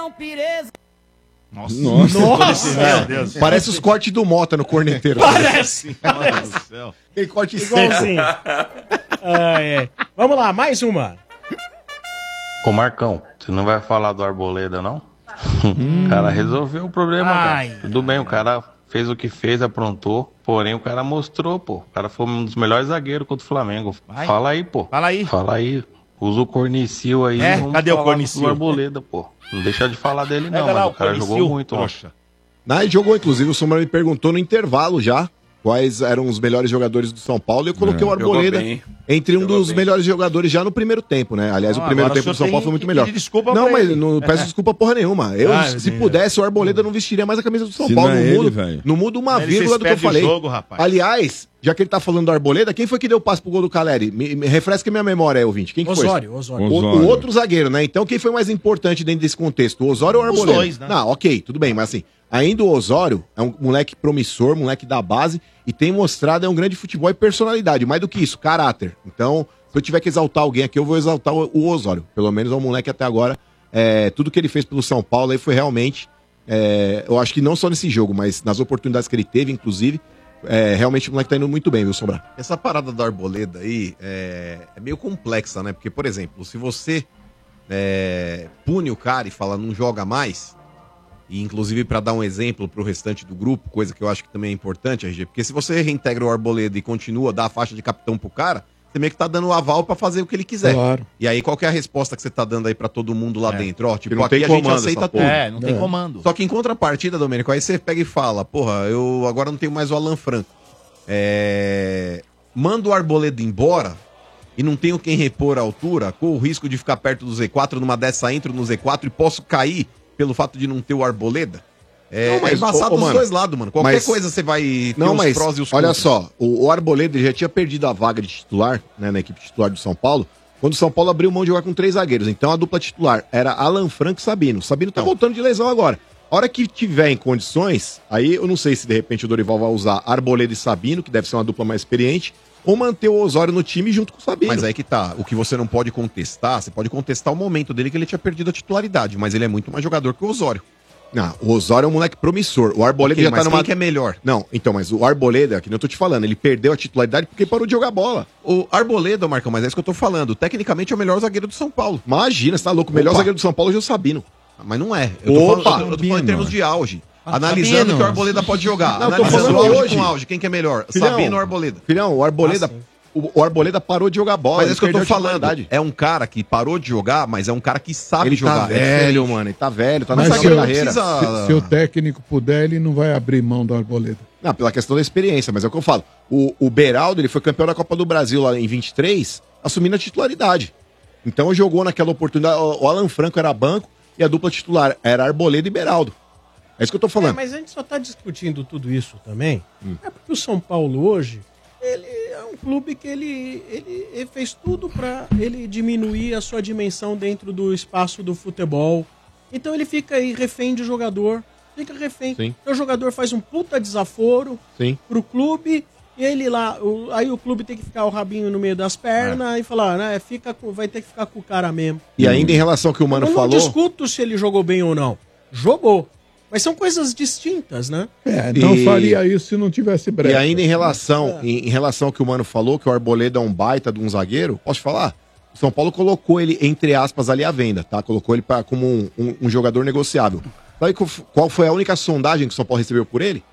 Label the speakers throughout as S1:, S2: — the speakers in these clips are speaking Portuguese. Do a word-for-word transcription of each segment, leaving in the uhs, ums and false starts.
S1: Atenção, Pireza.
S2: Nossa,
S3: Nossa,
S2: Nossa.
S3: É,
S2: Meu Deus.
S3: parece os cortes do Mota no corneteiro.
S4: Parece.
S2: Nossa do céu.
S3: Aquele corte
S4: Igualzinho. Ah, é. Vamos lá, mais uma.
S5: Ô Marcão, você não vai falar do Arboleda, não? O cara resolveu o problema,
S4: Ai.
S5: cara. Tudo bem, o cara fez o que fez, aprontou, porém o cara mostrou, pô. O cara foi um dos melhores zagueiros contra o Flamengo.
S2: Vai.
S5: Fala aí, pô.
S2: Fala aí.
S5: Fala aí. Usa o Cornicil aí.
S2: É?
S5: vamos
S2: Cadê o
S5: falar
S2: Cornicil?
S5: do Arboleda, pô. Não deixa de falar dele, não,
S2: Pega lá
S5: mas o cara
S2: Cornicil,
S5: jogou muito, ó.
S2: trouxa.
S3: Não, ele jogou, inclusive, o Sombra me perguntou no intervalo já quais eram os melhores jogadores do São Paulo e eu coloquei
S6: É,
S3: o Arboleda
S6: jogou bem.
S3: entre um
S6: Jogou
S3: dos
S6: bem.
S3: melhores jogadores já no primeiro tempo, né? Aliás,
S2: Não,
S3: o primeiro
S2: agora
S3: tempo
S2: o
S3: do São
S2: senhor
S3: Paulo
S2: tem
S3: foi muito
S2: que
S3: melhor.
S2: pedir desculpa
S3: Não,
S2: pra
S3: mas
S2: ele.
S3: não peço desculpa porra nenhuma. Eu,
S2: Ah,
S3: se
S2: meu
S3: pudesse, o Arboleda não vestiria mais a camisa do São
S7: Se
S3: Paulo.
S7: não
S3: Não,
S7: é ele,
S3: mudo,
S7: velho.
S3: não muda uma
S2: Ele
S3: vírgula
S2: fez
S3: do que eu
S2: perde o
S3: falei.
S2: jogo, rapaz.
S3: Aliás, já que ele tá falando do Arboleda, quem foi que deu passe pro gol do Caleri? Me, me refresca minha memória aí, ouvinte. Quem que foi?
S4: Osório, Osório.
S3: O,
S7: Osório.
S3: o outro zagueiro, né? Então, quem foi mais importante dentro desse contexto? O Osório ou o
S2: Os
S3: Arboleda?
S2: dois, né?
S3: Não, ok, tudo bem, mas assim, ainda o Osório é um moleque promissor, moleque da base, e tem mostrado é um grande futebol e personalidade. Mais do que isso, caráter. Então, se eu tiver que exaltar alguém aqui, eu vou exaltar o, o Osório. Pelo menos é um moleque até agora. É, tudo que ele fez pelo São Paulo aí foi realmente. É, eu acho que não só nesse jogo, mas nas oportunidades que ele teve, inclusive. É, realmente o moleque tá indo muito bem, viu, Sombra?
S8: Essa parada do Arboleda aí é, é meio complexa, né? Porque, por exemplo, se você é, pune o cara e fala não joga mais, e inclusive pra dar um exemplo pro restante do grupo, coisa que eu acho que também é importante, R G, porque se você reintegra o Arboleda e continua, dá a faixa de capitão pro cara, você meio que tá dando o aval pra fazer o que ele quiser.
S3: Claro.
S8: E aí, qual que é a resposta que você tá dando aí pra todo mundo lá
S2: É.
S8: dentro? Ó, tipo,
S3: não
S8: aqui
S3: tem
S8: a gente
S3: comando
S8: aceita
S3: essa
S8: tudo.
S3: porra.
S2: É, não tem
S3: É.
S2: comando.
S8: Só que em contrapartida, Domênico, aí você pega e fala, porra, eu agora não tenho mais o Alan Franco. É... Manda o Arboleda embora e não tenho quem repor a altura, com o risco de ficar perto do Z quatro, numa dessa entro no Z quatro e posso cair pelo fato de não ter o Arboleda. É,
S3: Não, mas,
S8: é embaçado
S3: ô, ô,
S8: dos
S3: mano,
S8: dois lados, mano. Qualquer
S3: mas-
S8: coisa você vai ter
S3: Não,
S8: os
S3: mas
S8: prós e os
S3: olha
S8: contras.
S3: só, o, o Arboleda ele já tinha perdido a vaga de titular, né, na equipe titular do São Paulo, quando o São Paulo abriu mão de jogar com três zagueiros. Então a dupla titular era Alan Franco e Sabino. O Sabino tá
S8: Não.
S3: voltando de lesão agora. A hora que tiver em condições, aí eu não sei se de repente o Dorival vai usar Arboleda e Sabino, que deve ser uma dupla mais experiente, ou manter o Osório no time junto com o Sabino.
S8: Mas aí que tá. O que você não pode contestar, você pode contestar o momento dele que ele tinha perdido a titularidade, mas ele é muito mais jogador que o Osório.
S3: Não, o Osório é um moleque promissor. O Arboleda
S8: Ok,
S3: já
S8: mas
S3: tá numa...
S8: quem que é melhor?
S3: Não, então, mas o Arboleda, que nem eu tô te falando, ele perdeu a titularidade porque parou de jogar bola.
S8: O Arboleda, Marcão, mas é isso que eu tô falando. Tecnicamente é o melhor zagueiro do São Paulo.
S3: Imagina, você tá louco. O melhor
S8: Opa.
S3: zagueiro do São Paulo é o Sabino.
S8: Mas não é. Eu tô,
S3: Opa!
S8: falando, eu tô falando em termos de auge. Analisando
S6: Sabino.
S8: que o Arboleda pode jogar.
S3: Não, eu tô
S8: Analisando
S3: falando
S8: auge
S3: hoje.
S8: com auge. Quem que é melhor?
S3: Filhão,
S8: Sabino ou Arboleda?
S3: Filhão, o Arboleda,
S4: Ah, sim.
S3: o, o Arboleda parou de jogar bola.
S8: Mas é
S3: ele
S8: isso que eu tô
S3: perdeu a
S8: falando.
S3: titularidade.
S8: É um cara que parou de jogar, mas é um cara que sabe
S3: Ele
S8: jogar.
S3: tá
S8: É
S3: velho,
S8: diferente.
S3: mano. Ele tá velho, tá na
S9: Mas
S3: sua
S9: se eu-
S3: carreira.
S8: precisa-
S9: Se, se o técnico puder, ele não vai abrir mão do Arboleda.
S3: Não, pela questão da experiência, mas é o que eu falo. O, o Beraldo, ele foi campeão da Copa do Brasil lá em vinte e três, assumindo a titularidade. Então jogou naquela oportunidade. O o Alan Franco era banco e a dupla titular era Arboleda e Beraldo. É isso que eu tô
S4: É,
S3: falando.
S4: mas a gente só tá discutindo tudo isso também. É porque o São Paulo hoje, ele é um clube que ele, ele, ele fez tudo pra ele diminuir a sua dimensão dentro do espaço do futebol. Então ele fica aí refém de jogador. Fica refém.
S3: Sim.
S4: O jogador faz um puta desaforo
S3: Sim.
S4: pro clube. E ele lá, o- aí o clube tem que ficar o rabinho no meio das pernas e falar, né? Fica com- vai ter que ficar com o cara mesmo.
S3: E ainda em relação ao que o Mano
S4: Eu não
S3: falou.
S4: discuto se ele jogou bem ou não. Jogou. Mas são coisas distintas, né?
S9: É, não
S3: E-
S9: faria isso se não tivesse brecha.
S3: E ainda em relação, em, em relação ao que o Mano falou, que o Arboleda é um baita de um zagueiro, posso te falar? O São Paulo colocou ele, entre aspas, ali à venda, tá? Colocou ele pra, como um, um- um jogador negociável. Sabe qual f- qual foi a única sondagem que o São Paulo recebeu por ele?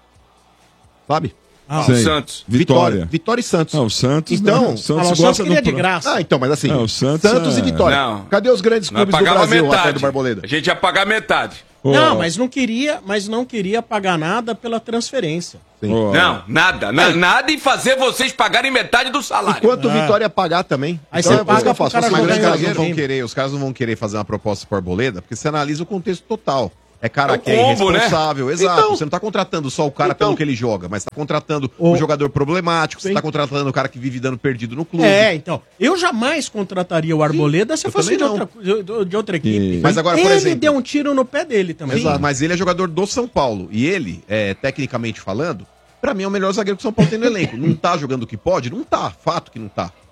S3: Sabe?
S4: Ah,
S7: Sei.
S6: Santos.
S7: Vitória.
S3: Vitória e Santos.
S7: Não, o Santos.
S3: Então,
S7: né? o
S4: Ah,
S7: Santos
S4: o Santos
S7: gosta
S4: queria
S7: do
S4: de
S7: pro-
S4: graça.
S3: Ah, então, mas assim,
S7: Não, o Santos é-
S3: e Vitória.
S6: Não.
S3: Cadê os grandes
S6: Nós
S3: clubes do
S6: pagava
S3: Brasil atrás do
S6: metade.
S3: Barboleda?
S6: A gente ia pagar metade.
S7: Ô,
S4: Não, mas não queria, mas não queria pagar nada pela transferência.
S7: ô,
S6: Não, nada. na- Nada em fazer vocês pagarem metade do salário.
S3: Enquanto o Vitória ia pagar também.
S4: Aí
S3: Então,
S4: você
S3: é
S4: paga
S3: isso que eu
S4: pro
S3: faço.
S4: cara
S3: Fosse
S8: Mas
S3: mais
S8: os
S4: jogar
S8: caras
S4: em
S8: não
S3: zagueiro.
S8: vão querer, os caras não vão querer fazer uma proposta pro Arboleda, porque você analisa o contexto total. É cara
S6: É o
S8: que é
S6: combo, né?
S8: irresponsável, exato.
S3: Então-
S8: Você não tá contratando só o cara
S3: Então-
S8: pelo que ele joga, mas tá contratando
S4: O-
S8: um jogador problemático, você
S3: Sim.
S8: tá contratando o cara que vive dando perdido no clube.
S4: É, então. Eu jamais contrataria o Arboleda se
S8: eu
S4: fosse de
S8: também
S4: outra, de, de outra equipe.
S7: Sim.
S8: Mas agora, por
S4: ele
S8: exemplo-
S4: deu um tiro no pé dele também.
S8: Exato, mas ele é jogador do São Paulo. E ele, é, tecnicamente falando, pra mim é o melhor zagueiro que o São Paulo tem no elenco. Não tá jogando o que pode? Não tá, fato que não tá.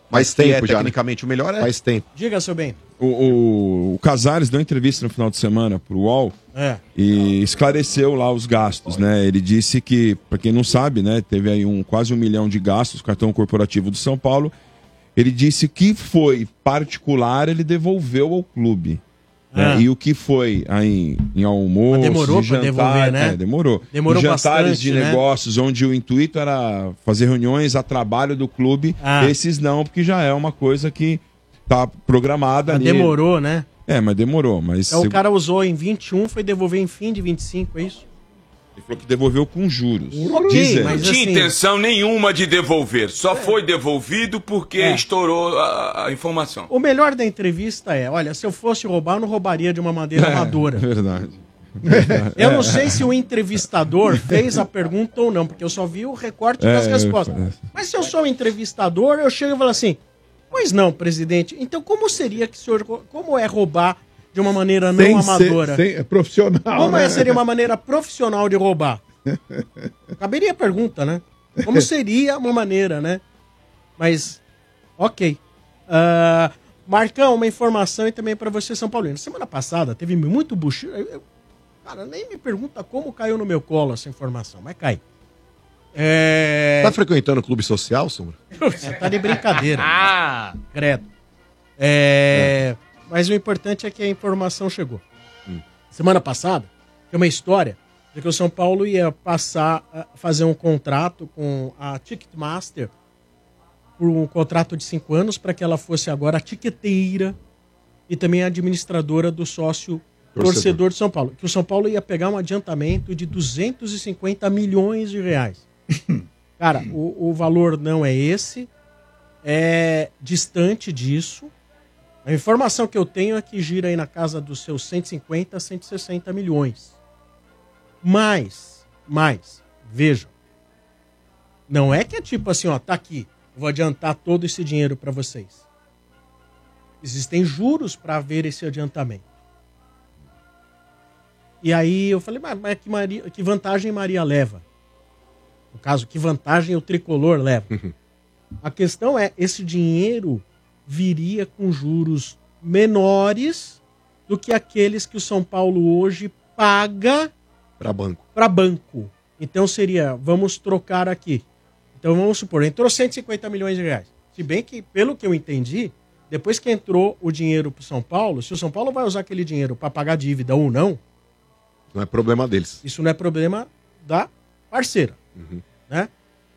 S3: Faz
S8: que
S3: tempo
S8: é
S3: já, né?
S8: tecnicamente o melhor é.
S3: Faz tempo.
S4: Diga, seu bem.
S1: O, o, o Casares deu entrevista no final de semana pro U O L
S4: É.
S1: e esclareceu lá os gastos, né? Ele disse que, para quem não sabe, né, teve aí um, quase um milhão de gastos, cartão corporativo do São Paulo. Ele disse que foi particular, ele devolveu ao clube.
S4: Ah.
S1: Né? E o que foi aí em almoço,
S4: Mas demorou
S1: de
S4: pra
S1: jantar,
S4: devolver, né?
S1: é, demorou.
S4: Demorou
S1: Em jantares
S4: bastante,
S1: de
S4: né?
S1: negócios, onde o intuito era fazer reuniões a trabalho do clube.
S4: Ah.
S1: Esses não, porque já é uma coisa que tá programada
S4: Mas
S1: ali.
S4: demorou, né?
S1: É, mas demorou. Mas
S4: Então
S1: se-
S4: o cara usou em vinte e um, foi devolver em fim de vinte e cinco, é isso?
S1: ele falou que devolveu com juros.
S4: Ok,
S1: Dizendo.
S6: Não
S4: mas
S6: tinha
S4: assim-
S6: intenção nenhuma de devolver. Só foi devolvido porque
S4: É.
S6: estourou a, a informação.
S4: O melhor da entrevista é, olha, se eu fosse roubar, eu não roubaria de uma maneira amadora.
S1: É verdade.
S4: Eu não sei se o entrevistador fez a pergunta ou não, porque eu só vi o recorte das
S1: É,
S4: respostas.
S1: é.
S4: Mas se eu sou o entrevistador, eu chego e falo assim, pois não, presidente, então como seria que o senhor, como é roubar de uma maneira não
S9: Sem
S4: amadora?
S9: ser- sem- é profissional.
S4: Como
S9: né?
S4: é, seria uma maneira profissional de roubar? Caberia a pergunta, né? Como seria uma maneira, né? Mas, ok. Ah, Marcão, uma informação e também para você, São Paulino. Semana passada teve muito buchido. eu- eu- Cara, nem me pergunta como caiu no meu colo essa informação, mas cai. É...
S3: Tá frequentando o clube social, Sombra?
S4: Você tá de brincadeira. Ah! Credo. É... Mas o importante é que a informação chegou. Semana passada, tem uma história de que o São Paulo ia passar a fazer um contrato com a Ticketmaster por um contrato de cinco anos para que ela fosse agora a tiqueteira e também a administradora do sócio torcedor. torcedor de São Paulo. Que o São Paulo ia pegar um adiantamento de duzentos e cinquenta milhões de reais. Cara, o, o valor não é esse, é distante disso. A informação que eu tenho é que gira aí na casa dos seus cento e cinquenta, cento e sessenta milhões. Mas, mas, vejam, não é que é tipo assim, ó, tá aqui, eu vou adiantar todo esse dinheiro para vocês. Existem juros para haver esse adiantamento. E aí eu falei, mas, mas que, Maria, que vantagem Maria leva? No caso, que vantagem o tricolor leva? A questão é, esse dinheiro viria com juros menores do que aqueles que o São Paulo hoje paga
S3: Pra banco.
S4: para banco. Então seria, vamos trocar aqui. Então vamos supor, entrou cento e cinquenta milhões de reais. Se bem que, pelo que eu entendi, depois que entrou o dinheiro para o São Paulo, se o São Paulo vai usar aquele dinheiro para pagar dívida ou não,
S3: Não é problema deles.
S4: isso não é problema da parceira. Né?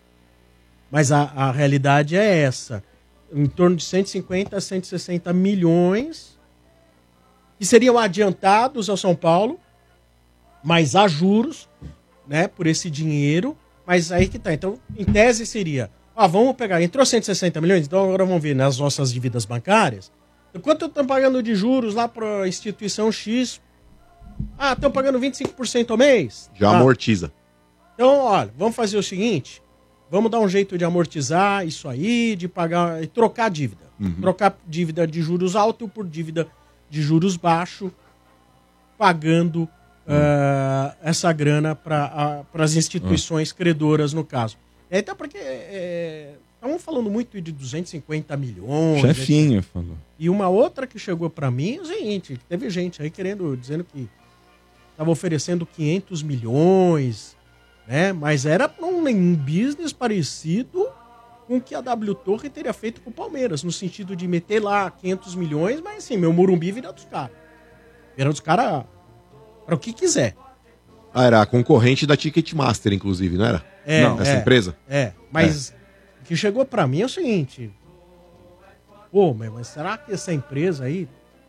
S4: Mas a, a realidade é essa. Em torno de cento e cinquenta a cento e sessenta milhões que seriam adiantados ao São Paulo, mas há juros, né, por esse dinheiro. Mas aí que tá. Então, em tese seria, ó, vamos pegar, entrou cento e sessenta milhões, então agora vamos ver nas nossas dívidas bancárias. Quanto estão pagando de juros lá para a instituição X? Ah, estão pagando vinte e cinco por cento ao mês?
S3: Já
S4: Tá.
S3: amortiza.
S4: Então, olha, vamos fazer o seguinte, vamos dar um jeito de amortizar isso aí, de pagar e trocar dívida. Trocar dívida de juros alto por dívida de juros baixo, pagando ah, essa grana para as instituições credoras, no caso. Então, porque estamos falando muito de duzentos e cinquenta milhões.
S1: Chefinho falou.
S4: E uma outra que chegou para mim é o seguinte, teve gente aí querendo, dizendo que estava oferecendo quinhentos milhões, né? Mas era para um, um business parecido com o que a W Torre teria feito com o Palmeiras, no sentido de meter lá quinhentos milhões, mas assim, meu Morumbi vira dos caras. Vira dos caras para o que quiser.
S3: Ah, era a concorrente da Ticketmaster, inclusive, não era?
S4: É,
S3: Não, essa
S4: é,
S3: empresa?
S4: É, mas o que chegou para mim é o seguinte, pô, mas, mas será que essa empresa aí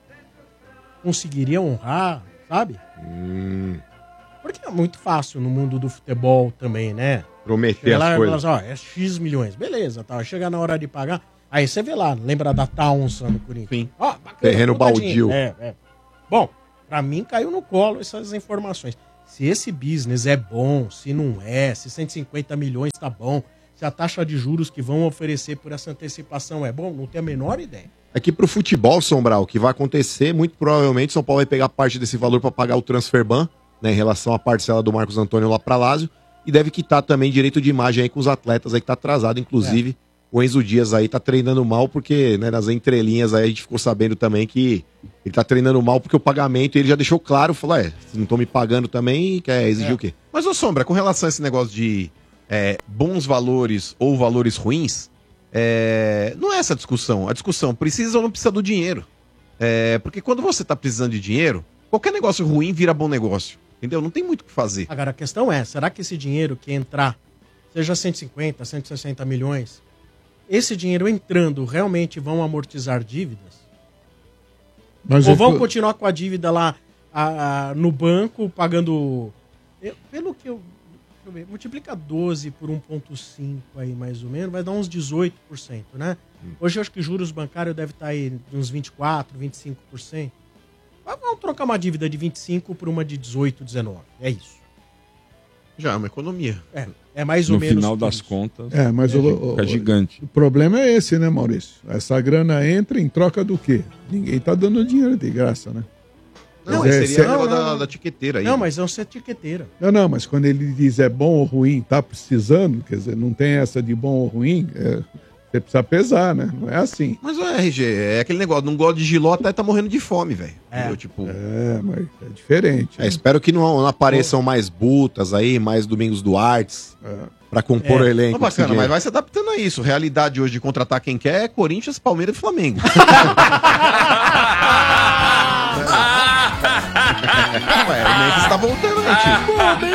S4: conseguiria honrar, sabe?
S3: Hum,
S4: Porque é muito fácil no mundo do futebol também, né?
S3: prometer
S4: Chega lá
S3: as
S4: e
S3: coisas.
S4: fala assim, ó, é X milhões. Beleza, tá. Chega na hora de pagar. Aí você vê lá, lembra da Townsend no Corinthians?
S3: Sim.
S4: Ó, bacana,
S3: Terreno
S4: puta
S3: baldio.
S4: dinheiro. É, é. Bom, pra mim caiu no colo essas informações. Se esse business é bom, se não é, se cento e cinquenta milhões tá bom, se a taxa de juros que vão oferecer por essa antecipação é bom, não tenho a menor ideia.
S3: É que pro futebol, Sombral, o que vai acontecer, muito provavelmente, o São Paulo vai pegar parte desse valor para pagar o transferban, né, em relação à parcela do Marcos Antônio lá pra Lázio, e deve quitar também direito de imagem aí com os atletas aí que tá atrasado, inclusive, o Enzo Dias aí tá treinando mal porque, né, nas entrelinhas aí a gente ficou sabendo também que ele tá treinando mal porque o pagamento, ele já deixou claro, falou, é, se não estão me pagando também, quer exigir
S8: É.
S3: o quê?
S8: Mas, ô Sombra, com relação a esse negócio de é, bons valores ou valores ruins, é, não é essa a discussão. A discussão, precisa ou não precisa do dinheiro. É, porque quando você tá precisando de dinheiro, qualquer negócio ruim vira bom negócio. Entendeu? Não tem muito o que fazer.
S4: Agora, a questão é, será que esse dinheiro que entrar, seja cento e cinquenta, cento e sessenta milhões, esse dinheiro entrando realmente vão amortizar dívidas?
S9: Mas
S4: Ou
S9: eu
S4: vão
S9: tô-
S4: continuar com a dívida lá a- a- no banco, pagando... eu- pelo que eu... deixa eu ver, multiplica doze por um vírgula cinco aí, mais ou menos, vai dar uns dezoito por cento, né? Hoje eu acho que juros bancários deve estar aí uns vinte e quatro, vinte e cinco por cento. Mas vamos trocar uma dívida de vinte e cinco por uma de dezoito, dezenove. É isso.
S8: Já é uma economia.
S4: É, é mais ou
S1: No
S4: menos.
S1: final
S4: por
S1: das
S4: isso.
S1: contas,
S9: É, mas
S1: é,
S9: o,
S1: fica
S9: o-
S1: gigante.
S9: o problema é esse, né, Maurício? Essa grana entra em troca do quê? Ninguém tá dando dinheiro de graça, né?
S8: Não,
S9: Mas
S8: aí
S9: é-
S8: seria
S9: se-
S8: o negócio
S4: não,
S8: da,
S4: não.
S8: da tiqueteira aí.
S4: Não, mas é uma etiqueteira.
S9: Não, não, mas quando ele diz é bom ou ruim, tá precisando, quer dizer, não tem essa de bom ou ruim, é, você precisa pesar, né? Não é assim.
S8: Mas o R G, é aquele negócio, não gosta de giló, até tá morrendo de fome, velho. Entendeu? Tipo,
S9: É, mas é diferente.
S3: É, espero que não, não apareçam mais Butas aí, mais Domingos Duartes, pra compor
S4: É.
S3: o elenco.
S8: Tá
S3: com esse
S8: bacana, mas
S3: dinheiro.
S8: vai se adaptando a isso. Realidade hoje de contratar quem quer é Corinthians, Palmeiras e Flamengo. Ué, o Memphis tá voltando, né, tio?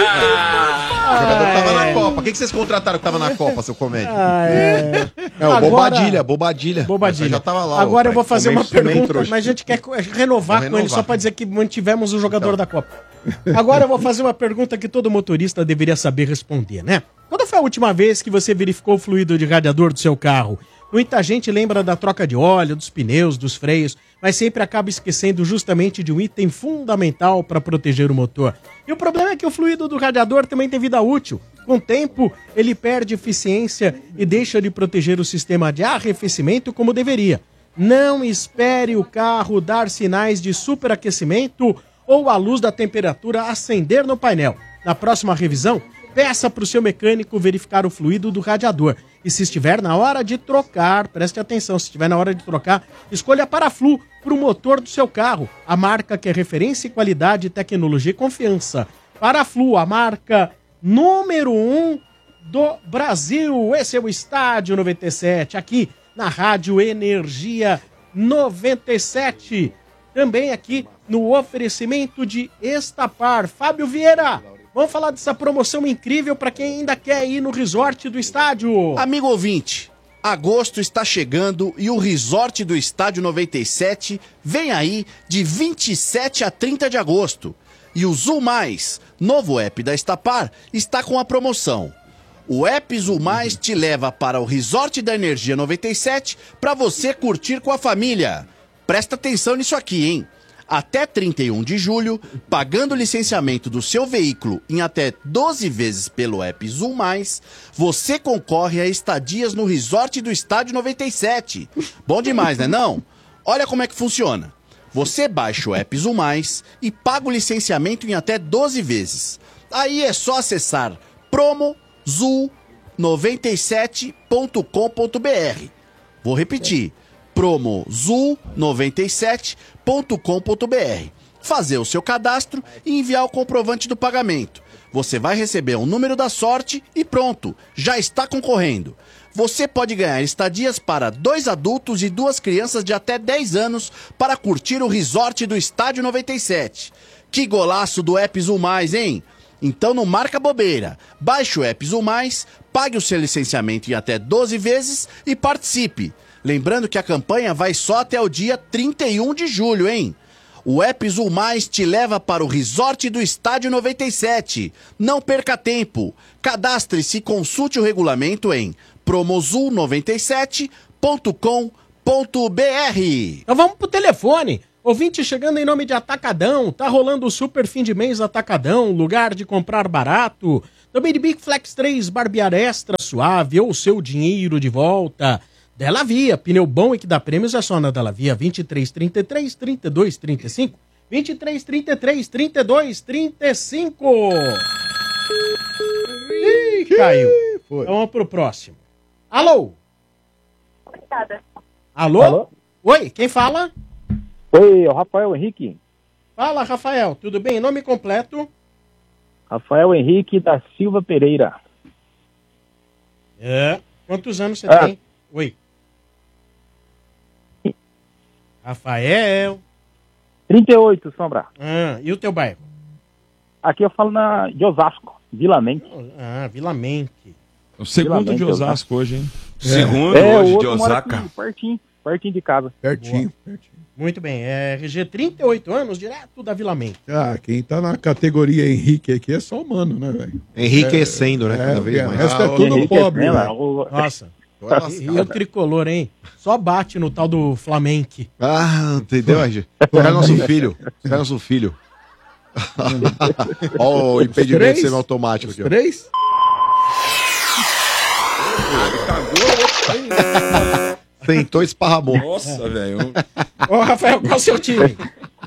S8: O jogador tava na Copa. Quem que vocês contrataram que tava na Copa, seu comédia?
S4: Ah, é.
S3: É, o
S4: Agora-
S3: Bobadilha, Bobadilha.
S4: Bobadilha.
S8: Já tava lá,
S4: Agora
S8: ó,
S4: eu vou fazer uma
S3: Também- também
S4: pergunta,
S3: trouxa.
S4: mas a gente quer co- renovar
S8: Vou
S4: com ele
S8: renovar.
S4: só pra dizer que mantivemos o jogador
S8: Então.
S4: da Copa. Agora eu vou fazer uma pergunta que todo motorista deveria saber responder, né? Quando foi a última vez que você verificou o fluido de radiador do seu carro? Muita gente lembra da troca de óleo, dos pneus, dos freios, mas sempre acaba esquecendo justamente de um item fundamental para proteger o motor. E o problema é que o fluido do radiador também tem vida útil. Com o tempo, ele perde eficiência e deixa de proteger o sistema de arrefecimento como deveria. Não espere o carro dar sinais de superaquecimento ou a luz da temperatura acender no painel. Na próxima revisão, peça para o seu mecânico verificar o fluido do radiador. E se estiver na hora de trocar, preste atenção, se estiver na hora de trocar, escolha a Paraflu para o motor do seu carro. A marca que é referência em qualidade, tecnologia e confiança. Paraflu, a marca número um do Brasil. Esse é o Estádio noventa e sete, aqui na Rádio Energia noventa e sete. Também aqui no oferecimento de Estapar. Fábio Vieira, vamos falar dessa promoção incrível para quem ainda quer ir no resort do estádio.
S7: Amigo ouvinte, agosto está chegando e o Resort do Estádio noventa e sete vem aí de vinte e sete a trinta de agosto. E o Zul Mais, novo app da Estapar, está com a promoção. O app Zul Mais te leva para o Resort da Energia noventa e sete para você curtir com a família. Presta atenção nisso aqui, hein? Até trinta e um de julho, pagando o licenciamento do seu veículo em até doze vezes pelo app Zul Mais, você concorre a estadias no Resort do Estádio noventa e sete. Bom demais, né não? Olha como é que funciona. Você baixa o app Zul Mais e paga o licenciamento em até doze vezes. Aí é só acessar promo zul noventa e sete ponto com ponto br. Vou repetir. promo zul noventa e sete ponto com ponto br. Fazer o seu cadastro e enviar o comprovante do pagamento. Você vai receber um número da sorte e pronto, já está concorrendo. Você pode ganhar estadias para dois adultos e duas crianças de até dez anos para curtir o resort do Estádio noventa e sete. Que golaço do app Zul Mais, hein? Então não marca bobeira. Baixe o app Zul Mais, pague o seu licenciamento em até doze vezes e participe. Lembrando que a campanha vai só até o dia trinta e um de julho, hein? O app Zul Mais te leva para o Resort do Estádio noventa e sete. Não perca tempo. Cadastre-se e consulte o regulamento em promozul noventa e sete ponto com ponto br.
S4: Então vamos pro telefone. Ouvinte chegando em nome de Atacadão. Tá rolando o super fim de mês Atacadão, lugar de comprar barato. Também de Big Flex três, barbear extra suave ou seu dinheiro de volta. Della Via, pneu bom e que dá prêmios é só na Della Via, vinte e três, trinta e três, trinta e dois, trinta e cinco, vinte e três, trinta e três, trinta e dois, trinta e cinco. Ih, caiu.
S9: Foi.
S4: Então vamos pro próximo. Alô?
S10: Obrigada.
S4: Alô?
S11: Alô?
S4: Oi, quem fala?
S11: Oi, é o Rafael Henrique.
S4: Fala, Rafael, tudo bem? Nome completo?
S11: Rafael Henrique da Silva Pereira.
S4: É. Quantos anos você
S11: Ah.
S4: tem? Oi. Rafael.
S11: trinta e oito, Sombra.
S4: Ah, e o teu bairro?
S11: Aqui eu falo na, de Osasco, Vila Mente.
S4: Ah, Vila Mente.
S1: O segundo
S11: Vila
S1: de
S11: Mente,
S1: Osasco hoje, hein?
S6: Segundo
S11: É, o
S6: hoje de
S11: outro mora
S6: Osaka.
S11: aqui, pertinho, pertinho de casa.
S9: Pertinho, pertinho.
S4: Muito bem, é R G trinta e oito anos, direto da Vila Mente.
S9: Ah, quem tá na categoria Henrique aqui é só o mano, né, velho?
S3: Enriquecendo, né? Cada vez
S9: é,
S3: mais.
S9: O resto é
S3: Ah,
S9: tudo
S11: Henrique
S9: pobre,
S11: é,
S9: né?
S11: o-
S4: Nossa.
S3: Tô
S4: E,
S3: lascado.
S4: e o tricolor, hein? Só bate no tal do Flamenque.
S3: Ah, entendeu, Agi? Esse cara é nosso filho. Esse cara é nosso filho. Olha o impedimento
S9: três?
S3: semiautomático aqui, ó.
S9: Três?
S3: Tentou e esparramou.
S1: Nossa, velho.
S4: Ô, Rafael, qual é o seu time?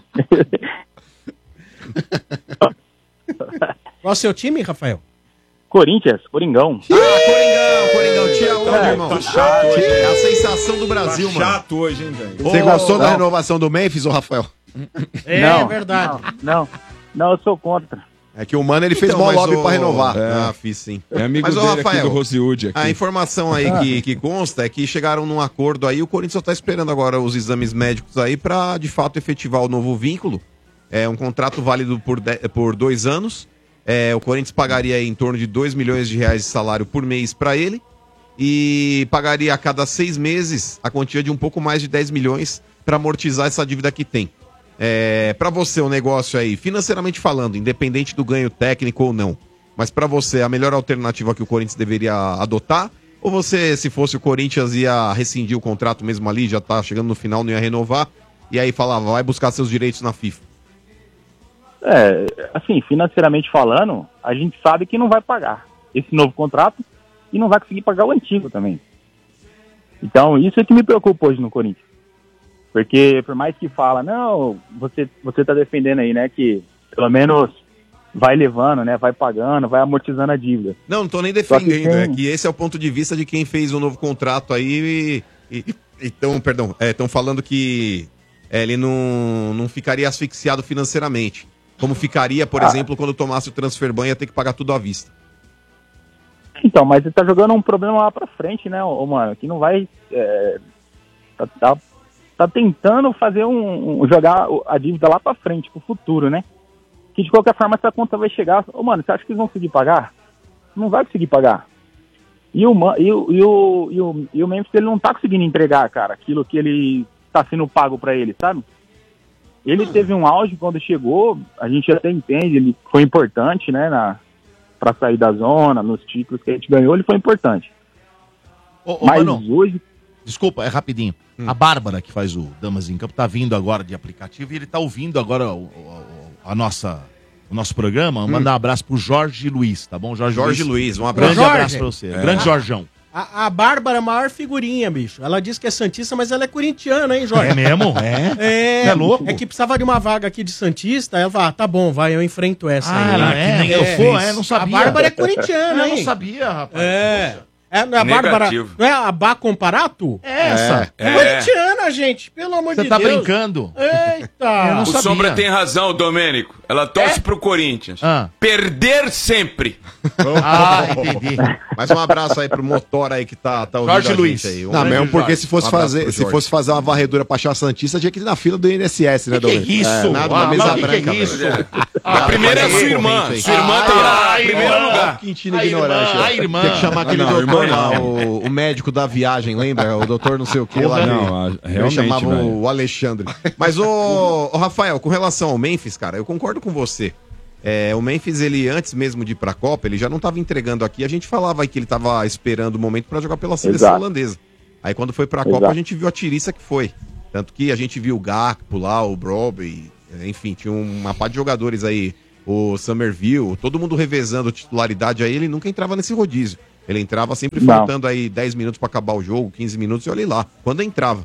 S4: Qual é o seu time, Rafael?
S11: Corinthians, Coringão.
S3: Ah, Coringão, Coringão. Tinha onde, irmão?
S1: Tá chato hoje,
S3: É a sensação do Brasil,
S1: Tá
S3: mano.
S1: chato hoje, hein, velho?
S3: Você gostou da renovação do Memphis, ô Rafael?
S4: É,
S11: Não,
S4: verdade.
S11: Não, não, não, eu sou contra.
S3: É que o Mano ele fez
S8: Então,
S3: mó
S8: mas
S3: lobby
S8: o-
S3: pra renovar.
S1: É.
S3: Ah, fiz sim.
S1: É amigo
S8: Mas, ô,
S1: dele aqui
S8: Rafael,
S1: do Rosiúde aqui.
S8: A informação aí que, que consta é que chegaram num acordo aí, o Corinthians só tá esperando agora os exames médicos aí pra, de fato, efetivar o novo vínculo. É um contrato válido por, de- por dois anos. É, o Corinthians pagaria aí em torno de dois milhões de reais de salário por mês pra ele e pagaria a cada seis meses a quantia de um pouco mais de dez milhões pra amortizar essa dívida que tem. É, para você, o negócio aí, financeiramente falando, independente do ganho técnico ou não, mas pra você, a melhor alternativa que o Corinthians deveria adotar? Ou você, se fosse o Corinthians, ia rescindir o contrato mesmo ali, já tá chegando no final, não ia renovar, e aí falava, vai buscar seus direitos na FIFA?
S11: É, assim, financeiramente falando, a gente sabe que não vai pagar esse novo contrato e não vai conseguir pagar o antigo também. Então, isso é que me preocupa hoje no Corinthians. Porque, por mais que fala, não, você, você tá defendendo aí, né, que pelo menos vai levando, né, vai pagando, vai amortizando a dívida.
S8: Não, não tô nem
S11: Só que
S8: defendendo,
S11: tem-
S8: é que esse é o ponto de vista de quem fez o novo contrato aí e... e então, perdão, estão falando que é, ele não, não ficaria asfixiado financeiramente. Como ficaria, por
S11: Ah.
S8: exemplo, quando tomasse o transfer ban, ia ter que pagar tudo à vista.
S11: Então, mas ele tá jogando um problema lá pra frente, né, ô, mano, que não vai... é, tá, tá, tá tentando fazer um, um- jogar o- a dívida lá pra frente, pro futuro, né? Que de qualquer forma essa conta vai chegar... Ô, mano, você acha que eles vão conseguir pagar? Não vai conseguir pagar. E o, Ma- e o, e o, e o, e o Memphis, ele não tá conseguindo entregar, cara, aquilo que ele tá sendo pago pra ele, sabe? Ele teve um auge quando chegou, a gente até entende, ele foi importante, né, na, pra sair da zona, nos títulos que a gente ganhou, ele foi importante.
S7: Ô, ô,
S11: Mas
S7: Mano,
S11: hoje,
S7: desculpa, é rapidinho. A Bárbara, que faz o Damas em Campo, tá vindo agora de aplicativo e ele tá ouvindo agora o, o- o- a nossa, o nosso programa. Mandar um abraço pro Jorge Luiz, tá bom? Jorge,
S8: Jorge Luiz, um abraço.
S7: Grande
S4: Jorge.
S7: abraço pra você.
S1: É.
S7: Grande Jorjão.
S4: A, a Bárbara é a maior figurinha, bicho. Ela diz que é santista, mas ela é corintiana, hein, Jorge?
S7: É mesmo? É?
S4: É,
S7: É louco?
S4: É que precisava de uma vaga aqui de santista. Ela fala, ah, tá bom, vai, eu enfrento essa
S7: Ah,
S4: aí.
S7: ela é?
S4: Que nem
S7: eu
S4: é.
S7: for, é, não sabia.
S4: A Bárbara é corintiana,
S7: Eu
S4: hein?
S7: não sabia, rapaz.
S4: É. É, não é a Bárbara.
S6: Negativo.
S4: Não é a Bá Comparato?
S7: É essa.
S4: É corintiana, gente. Pelo amor
S7: Você
S4: de
S7: tá
S4: Deus.
S7: brincando?
S4: Eita.
S7: Eu não
S6: O
S7: sabia.
S6: Sombra tem razão, Domênico. Ela torce pro Corinthians.
S7: Ah.
S6: Perder sempre.
S7: Ah, entendi.
S8: Mas um abraço aí pro Motora aí que tá, tá ouvindo
S7: Jorge
S8: a gente
S7: Luiz.
S8: aí. Um
S3: Não,
S8: grande
S3: mesmo porque
S8: Jorge.
S3: se fosse,
S8: Um abraço
S3: fazer,
S8: pro
S3: se
S8: Jorge.
S3: fosse fazer uma varredura pra achar Santista, tinha que ir na fila do I N S S, né,
S7: Que que é
S3: Douglas?
S7: isso?
S3: nada,
S7: Ah,
S3: uma mesa
S7: mas que
S3: branca.
S7: que é isso?
S3: velho.
S6: A primeira é a sua irmã. Sua irmã tá lá em primeiro lugar.
S3: Quintino
S7: A
S3: ignorante.
S7: irmã,
S3: ó.
S7: a irmã.
S3: Tem que chamar aquele
S1: Ah, não,
S3: doutor
S1: irmã
S3: lá,
S1: não.
S3: o, o médico da viagem, lembra? O doutor não sei o que lá.
S1: Não, a-
S3: Ele
S1: realmente,
S3: chamava
S1: velho.
S3: o Alexandre.
S8: Mas, ô, ô, Rafael, com relação ao Memphis, cara, eu concordo com você. É, o Memphis, ele, antes mesmo de ir pra Copa, ele já não tava entregando aqui. A gente falava aí que ele tava esperando o momento pra jogar pela seleção
S11: Exato.
S8: holandesa. Aí, quando foi pra
S11: Exato.
S8: Copa, a gente viu a tiriça que foi. Tanto que a gente viu o Gakpo lá, o Broby, enfim, tinha uma par de jogadores aí, o Somerville, todo mundo revezando titularidade aí, ele nunca entrava nesse rodízio. Ele entrava sempre
S11: Não.
S8: faltando aí dez minutos pra acabar o jogo, quinze minutos, e olha lá, quando entrava.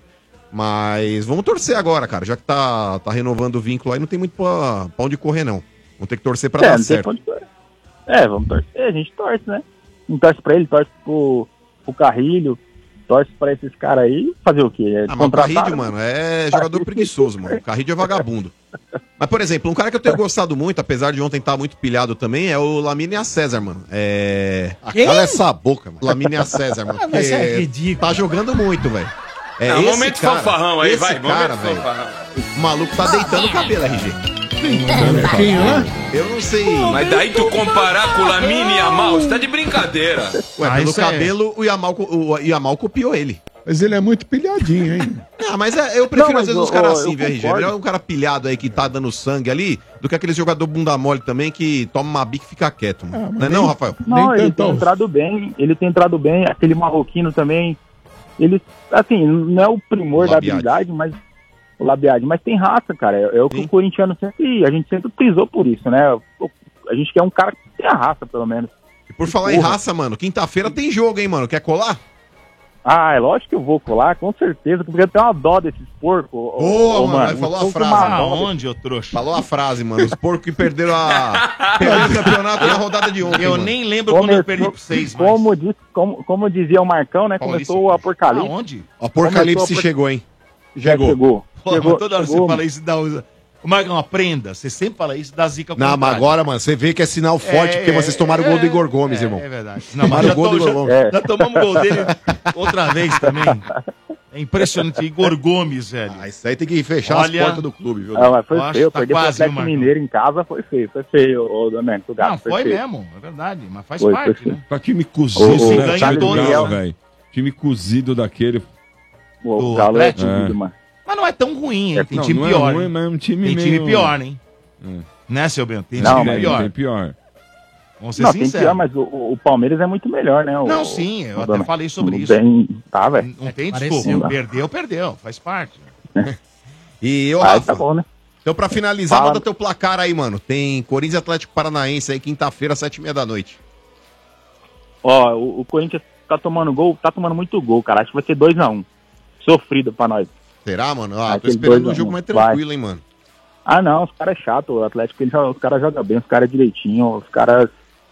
S8: Mas vamos torcer agora, cara, já que tá, tá renovando o vínculo aí, não tem muito pra, pra onde correr, não. Vamos ter que torcer pra
S11: é,
S8: dar
S11: não tem
S8: certo.
S11: pra onde torcer. É, vamos torcer, a gente torce, né? Não torce pra ele, torce pro, pro Carrilho, torce pra esses caras aí, fazer o quê? É
S8: Ah, mas o Carrídio, mano, é jogador preguiçoso, mano. O Carrídio é vagabundo. Mas, por exemplo, um cara que eu tenho gostado muito, apesar de ontem estar muito pilhado também, é o Lamine César, mano. É...
S3: Quem? Cala essa boca, mano.
S8: Lamine César, mano.
S4: Ah, mas é
S8: porque
S4: ridículo.
S8: Tá jogando muito, velho. É
S6: Não,
S8: esse
S6: momento
S8: cara,
S6: fanfarrão aí,
S8: esse
S6: vai,
S8: cara,
S6: momento
S8: velho.
S6: fanfarrão.
S8: O maluco tá deitando o cabelo, R G.
S9: Quem é?
S8: Eu não sei.
S6: Mas daí tu comparar com o Lamine e Yamal, você tá de brincadeira.
S8: Ué,
S10: Ah,
S8: pelo
S10: isso é-
S8: cabelo, o Yamal, co- o Yamal copiou ele.
S9: Mas ele é muito pilhadinho, hein?
S8: Ah, mas é- eu prefiro
S11: Não,
S8: às
S11: mas
S8: vezes uns
S11: eu-
S8: caras
S11: eu
S8: assim, viu, R G?
S11: concordo.
S8: Melhor um cara pilhado aí que tá dando sangue ali, do que aquele jogador bunda mole também que toma uma bica e fica quieto, mano. não é não, Rafael?
S11: Não,
S9: Nem
S11: ele
S9: tanto.
S11: tem entrado bem, ele tem entrado bem, aquele marroquino também, ele, assim, não é o primor da
S8: Labiade.
S11: habilidade, mas o Labiade, mas tem raça, cara, é, é o que
S8: Sim.
S11: o corintiano sempre, a gente sempre prisou por isso, né, O- a gente quer um cara que tenha raça, pelo menos.
S8: E por falar em raça, mano, quinta-feira tem jogo, hein, mano? Quer colar?
S11: Ah, é lógico que eu vou colar, com certeza, porque eu tenho uma dó desses porcos. ô-
S8: Boa,
S11: ô,
S8: mano, falou a
S11: eu tô com
S8: frase.
S11: uma dó
S10: Aonde, ô trouxa?
S8: Falou a frase, mano. Os porcos que perderam a. Perderam o campeonato na rodada de ontem.
S10: Eu
S8: mano.
S10: nem lembro quando eu perdi
S11: Começou-
S10: pro seis, mas...
S11: como, disse, como, como dizia o Marcão, né,
S8: Fala
S11: começou
S8: isso.
S11: o apocalipse.
S10: Aonde?
S8: O Apocalipse
S11: Começou a-
S8: chegou, hein?
S11: Já
S8: Chegou.
S11: chegou.
S10: Pô,
S11: chegou,
S10: mas toda hora
S11: chegou,
S10: você fala isso, dá usa. O Marcão, aprenda. Você sempre fala isso, dá zica ao
S3: Não, mas
S10: contrário.
S3: agora, mano, você vê que é sinal forte, porque vocês tomaram o gol do Igor Gomes,
S10: é,
S3: irmão.
S10: É verdade. Não, mas
S3: Tomaram
S10: já,
S3: o gol do
S10: to-
S3: Igor
S10: já,
S3: Gomes.
S11: É.
S10: já tomamos o gol dele outra vez também. É impressionante. Igor Gomes, velho.
S3: Ah, isso aí tem que fechar
S10: Olha-
S3: as portas do clube, viu?
S11: Ah, mas foi
S10: Eu acho
S11: feio,
S10: que tá
S11: perder pro
S10: quase,
S11: Atlético
S10: viu, Marcão?
S11: Mineiro em casa foi feio, foi feio, ô Domênico Gato.
S10: Não, foi
S11: feio.
S10: mesmo, é verdade. Mas faz
S11: Foi,
S10: parte,
S11: foi
S10: né?
S1: Tá time cozido,
S11: Ô, ô,
S1: né?
S10: ganha
S1: Time
S10: todos,
S1: Galo,
S11: né?
S1: velho. Time cozido daquele.
S11: O
S10: Do
S11: Galo é
S10: Atlético?
S11: tímido,
S1: É.
S11: mano.
S10: Mas não é tão ruim, hein? Tem
S1: Não,
S10: time
S1: não
S10: pior.
S1: é ruim,
S10: hein?
S1: mas é um time
S10: Tem
S1: meio...
S10: time pior, hein?
S1: É.
S10: Né, seu Bento? Tem
S11: Não,
S10: time
S11: mas
S10: pior.
S1: Tem pior.
S10: Vamos ser
S11: Não, tem
S10: sinceros.
S11: pior, mas o, o Palmeiras é muito melhor, né? O-
S10: Não, sim, eu
S11: o
S10: até
S11: Domênico.
S10: falei sobre
S11: Não
S10: isso.
S11: Tem, tá, velho.
S10: Não tem
S4: pareceu,
S10: desculpa.
S11: né?
S10: Perdeu, perdeu. Faz parte.
S8: E, ô,
S11: Aí
S8: Rafa,
S11: tá bom, né?
S8: então pra finalizar,
S11: Fala.
S8: manda teu placar aí, mano. Tem Corinthians e Atlético Paranaense aí, quinta-feira, sete e meia da noite.
S11: Ó, o, o Corinthians tá tomando gol, tá tomando muito gol, cara. Acho que vai ser dois a um. Sofrido pra nós.
S8: Será, mano? Ah,
S11: Ah,
S8: tô
S11: aquele
S8: esperando
S11: dois
S8: um
S11: a
S8: jogo
S11: um.
S8: mais
S11: Vai.
S8: tranquilo, hein, mano.
S11: Ah, não, os caras é chato. O Atlético, ele joga- os caras jogam bem, os caras é direitinho, os caras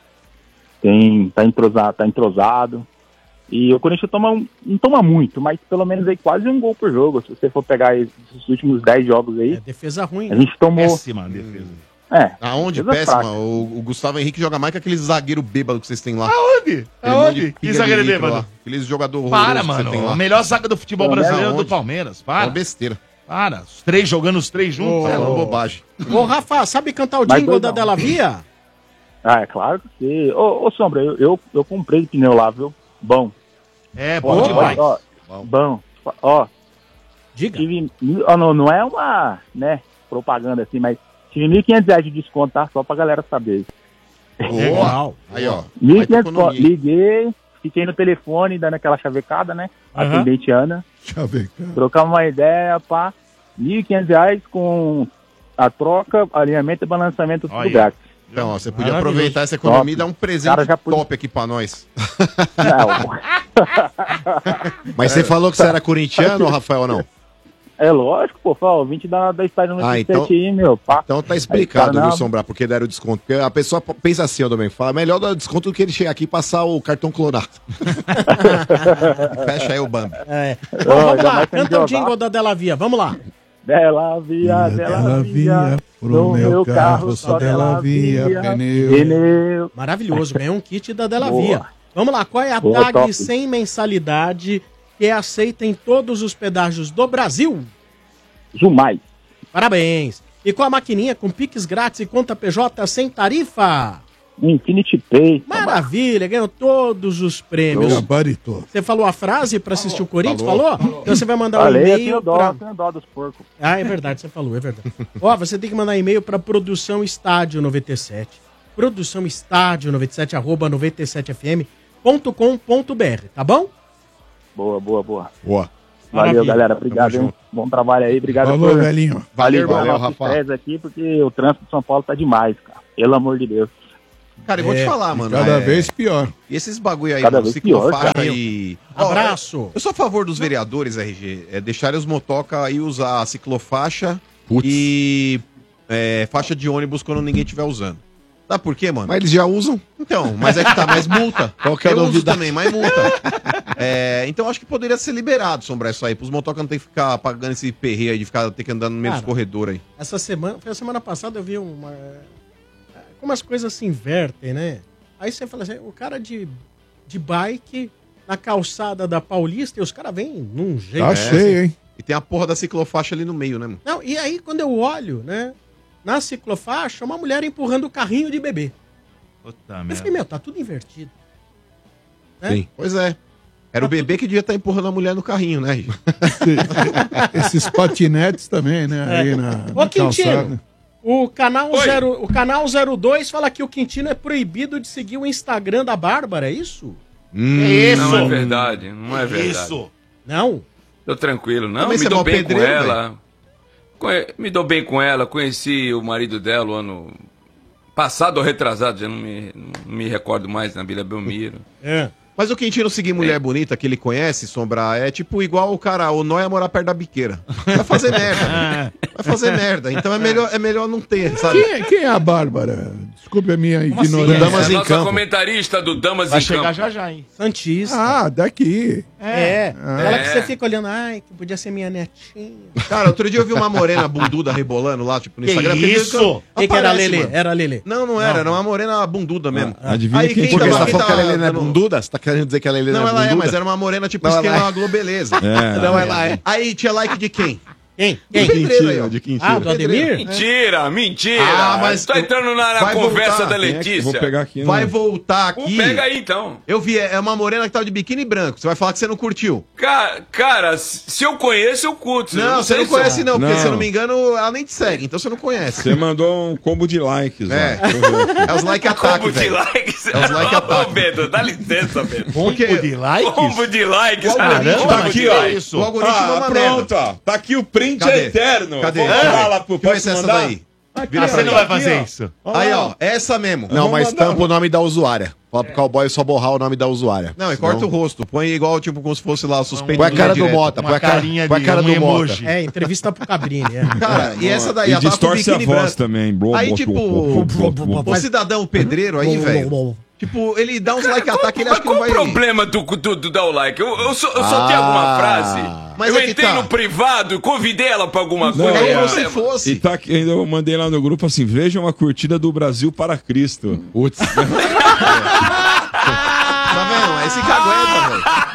S11: tem, tá, entrosado, tá entrosado. E o Corinthians toma, um- não toma muito, mas pelo menos aí quase um gol por jogo. Se você for pegar esses últimos dez jogos aí,
S4: É defesa ruim.
S11: a
S4: né?
S11: gente tomou.
S10: Péssima defesa.
S11: É,
S8: Aonde?
S11: defesa
S8: Péssima.
S11: fraca.
S8: O, o Gustavo Henrique joga mais que aquele zagueiro bêbado que vocês têm lá.
S10: Aonde?
S8: Aquele monte de
S10: Aonde?
S8: pilha
S10: Que
S8: de
S10: zagueiro
S8: litro
S10: bêbado?
S8: lá. Aqueles jogadores
S10: Para,
S8: horrorosos que você
S10: mano.
S8: tem
S10: A
S8: lá.
S10: melhor zaga do futebol
S11: Não,
S10: brasileiro é do
S8: aonde?
S10: Palmeiras.
S8: É
S10: Para.
S8: uma besteira.
S10: Para. Os três jogando os três juntos.
S8: É
S10: é
S8: uma
S10: louco.
S8: bobagem.
S4: Ô, Rafa, sabe cantar o
S11: Mas
S4: jingle
S11: dois
S4: da
S11: não.
S4: Della Via?
S11: Ah, é claro que sim. Ô, ô Sombra, eu, eu, eu comprei pneu lá, viu? Bom.
S10: É,
S11: Ó,
S10: bom demais.
S11: Ó, bom. Ó,
S4: Diga.
S11: tive, ó, não, não é uma, né, propaganda assim, mas tive mil e quinhentos reais de desconto, tá? Só pra galera saber.
S4: Legal.
S8: Aí, ó.
S11: mil e
S8: Vai ter
S11: quinhentos
S8: economia.
S11: liguei, fiquei no telefone, dando aquela chavecada, né?
S4: Aham.
S11: Atendente Ana.
S9: Deixa eu ver, cara.
S11: Trocar uma ideia, pá. mil e quinhentos reais com a troca, alinhamento e balançamento, tudo
S10: Olha.
S11: grátis.
S8: Então, ó, você podia
S4: Maravilhoso.
S8: aproveitar essa economia e
S11: Top.
S8: dar um presente
S11: Cara, já podia-
S8: top aqui pra nós.
S11: Não,
S3: Mas você falou que você era corintiano, Rafael, ou não?
S11: é lógico, pô, fala, vinte da, da Estádio
S3: Ah,
S11: noventa e sete
S3: então-
S11: aí, meu, pá.
S3: Então tá explicado,
S11: Aí, cara,
S3: viu,
S11: não.
S3: Sombrar, porque deram desconto. Porque a pessoa pensa assim, ó, Domingo, fala, melhor dar desconto do que ele chegar aqui e passar o cartão clonado.
S8: Fecha aí o Bambi.
S4: É.
S11: Ó,
S4: Bom, vamos
S11: ainda
S4: lá,
S11: mais pra
S4: canta o
S11: jogar.
S4: jingle da Della Via. Vamos lá.
S11: Dela via, dela via, no meu carro só dela via,
S9: pneu.
S11: pneu.
S4: Maravilhoso, ganhou um kit da Della
S11: Boa.
S4: Via. Vamos lá, qual é a
S11: Boa,
S4: tag
S11: top.
S4: sem mensalidade que é aceita em todos os pedágios do Brasil?
S11: Jumai.
S4: Parabéns. E com a maquininha com Pix grátis e conta P J sem tarifa?
S11: Infinity Pay.
S4: Maravilha, ganhou todos os prêmios.
S9: Gabaritou.
S4: Você falou a frase para assistir o Corinthians? Falou? Então você vai mandar um
S11: Falei, eu tenho
S4: e-mail
S11: dó,
S4: para...
S11: eu tenho dó dos porcos.
S4: Ah, é verdade, você falou, é verdade. Ó, você tem que mandar e-mail para produção estádio noventa e sete. Produção estádio noventa e sete, arroba noventa e sete f m ponto com ponto b r, tá bom?
S11: Boa, boa, boa.
S3: Boa.
S11: Valeu,
S4: Maravilha.
S11: galera. Obrigado, hein? Bom trabalho aí. Obrigado
S9: Falou, velhinho.
S8: Valeu,
S11: valeu,
S8: irmão.
S11: nossos pés aqui, porque o trânsito de São Paulo tá demais, cara. Pelo amor de Deus.
S8: Cara, eu vou te
S4: É,
S8: falar, mano.
S9: Cada
S8: é,
S9: vez pior.
S8: E esses bagulho aí,
S11: Cada
S8: mano,
S11: vez
S8: ciclofaixa
S11: pior,
S8: e... Ó,
S4: Abraço.
S8: Eu, eu sou a favor dos vereadores, R G, é deixarem os motoca aí usar a ciclofaixa e é, faixa de ônibus quando ninguém estiver usando. Sabe por quê, mano?
S3: Mas eles já usam.
S8: Então, mas é que tá, mais multa.
S3: Qual que é a
S8: Eu uso
S3: novidade?
S8: também, mais multa. É, então acho que poderia ser liberado, Sombra, isso aí. Pros motoca não ter que ficar pagando esse perreio aí de ficar ter que andar no meio dos
S4: Cara,
S8: corredor aí.
S4: Essa semana, foi a semana passada, eu vi uma. Como as coisas se invertem, né? Aí você fala assim, o cara de, de bike na calçada da Paulista e os caras vêm num jeito.
S9: Tá cheio, hein?
S8: E tem a porra da ciclofaixa ali no meio, né, mano?
S4: Não, e aí quando eu olho, né? Na ciclofaixa, uma mulher empurrando o carrinho de bebê.
S10: Puta
S4: Eu
S10: merda.
S4: falei, meu, tá tudo invertido. Né?
S8: Sim. Pois é. Era o bebê que devia estar empurrando a mulher no carrinho, né? Regi?
S9: Esses patinetes também, né?
S4: É.
S9: Aí na,
S4: Ô,
S9: na
S4: Quintino,
S9: calçada.
S4: o canal, zero, o canal zero dois fala que o Quintino é proibido de seguir o Instagram da Bárbara, é isso?
S8: Hum,
S7: isso?
S6: Não é verdade, não é verdade.
S10: Isso.
S4: Não?
S6: Tô tranquilo, não,
S8: Também
S6: me
S8: você é
S6: dou
S8: mó
S6: bem com
S8: pedreiro,
S6: ela. Conhe- Me dou bem com ela, conheci o marido dela o ano passado ou retrasado, já não me, não me recordo mais, na Vila Belmiro.
S4: É.
S8: Mas o Quintino seguir mulher bonita que ele conhece, Sombra, é tipo igual o cara, o Noia morar perto da biqueira. Vai fazer merda. né? Vai fazer merda. Então é melhor, é melhor não ter, sabe?
S9: Quem, é- quem é a Bárbara? Desculpe a minha
S6: assim?
S9: ignorância.
S6: É
S8: Damas
S6: a
S8: em
S6: nossa
S8: Campo.
S6: comentarista do Damas
S10: Vai
S6: em
S10: chegar
S6: Campo.
S10: já já, hein?
S4: Santista.
S9: Ah, daqui.
S4: É. Ela que
S6: É.
S4: você fica olhando, ai, que podia ser minha netinha.
S8: Cara, outro dia eu vi uma morena bunduda rebolando lá, tipo, no
S10: Que
S8: Instagram. porque
S10: isso?
S4: Quem que era a
S8: aparece,
S4: Lelê?
S8: mano.
S4: Era a Lelê.
S8: Não, não era, era uma morena bunduda mesmo.
S1: Adivinha
S8: Aí
S1: quem
S8: quem
S3: Porque
S1: que
S3: você tá
S8: quem
S3: falando que a
S8: tava
S3: Helena é
S8: dando-
S3: bunduda? Você tá querendo dizer que a Helena
S8: Não,
S3: é
S8: ela é,
S3: bunduda?
S8: mas era uma morena tipo
S3: Não, ela
S8: esquema
S3: é.
S8: Globeleza.
S1: É.
S3: Não, ela é.
S8: Aí tinha like de quem?
S4: Quem?
S8: Do
S4: Quem?
S8: pedreiro aí, ó.
S3: De Quintino.
S4: Ah, do Ademir?
S6: Mentira, mentira.
S8: Ah, mas
S6: Tá entrando na, na
S8: vai
S6: conversa
S8: voltar.
S6: da
S1: Quem é que-
S6: Letícia.
S1: Vou pegar aqui.
S8: Vai
S1: né?
S8: voltar
S6: Pô,
S8: aqui.
S6: Pega aí então.
S8: Eu vi, é uma morena que tava de biquíni branco. Você vai falar que você não curtiu.
S6: Ca- Cara, se eu conheço, eu curto.
S8: Não,
S6: Eu
S8: você não
S6: sei se eu-
S8: conhece não, porque
S1: Não.
S8: se eu não me engano, ela nem te segue, então você não conhece.
S1: Você mandou um combo de likes.
S8: É.
S1: Ó. Deixa eu ver aqui.
S8: É os like ataque,
S6: Combo de
S8: velho.
S6: likes.
S8: É os like
S6: Ô,
S8: ataque.
S6: Pedro, dá licença, Pedro.
S8: Porque
S10: de likes?
S6: Combo de likes.
S8: O algoritmo
S6: Caramba,
S8: tá
S1: aqui,
S6: que
S1: ó.
S6: é
S10: isso?
S8: o algoritmo é
S1: Ah,
S8: uma
S1: pronto,
S8: merda.
S1: ó. Tá aqui o print
S8: Cadê?
S1: é eterno.
S8: Cadê?
S1: Vou
S8: Cadê?
S1: mandar lá pro
S8: Deixa eu ver
S1: posso
S8: se é essa
S1: mandar?
S8: daí.
S1: Aqui,
S10: Ah,
S1: ó.
S10: você não vai
S1: Aqui,
S10: fazer
S1: ó.
S10: isso.
S8: Aí, ó, essa mesmo.
S3: Não,
S1: Vamos
S3: mas
S1: mandar.
S3: tampa o nome da usuária. Fala pro cowboy só borrar o nome da usuária.
S8: Não, e
S3: Senão-
S8: corta o rosto. Põe igual, tipo, como se fosse lá o suspeito.
S3: Põe a
S8: do
S3: cara do
S8: direto.
S3: Mota, põe
S10: Uma
S3: a cara,
S10: carinha
S3: põe a
S10: de
S3: cara
S10: um
S3: do Mota.
S10: emoji.
S4: É, entrevista pro Cabrini. É.
S8: Cara, e essa daí,
S1: E
S8: ela tá com
S1: distorce a
S8: biquíni
S1: voz
S8: branco.
S1: também. Blá,
S8: Aí,
S1: blá,
S8: tipo,
S1: blá, blá, blá, blá.
S8: o cidadão pedreiro aí, velho. Tipo, ele dá uns like ataque, ele
S6: Mas
S8: acha que não
S6: qual
S8: vai...
S6: o problema do, do, do dar o like? Eu, eu, só, eu só
S3: Ah,
S6: tenho alguma frase.
S8: mas
S6: eu
S8: é que
S6: entrei
S8: tá.
S6: no privado, convidei ela pra alguma
S1: Não,
S6: coisa.
S8: É
S1: é,
S8: como
S6: eu
S8: se
S6: falei,
S8: fosse.
S1: E tá aqui, ainda eu mandei lá no grupo assim: vejam a curtida do Brasil para Cristo.
S3: Putz.
S8: Tá vendo? É esse que aguenta,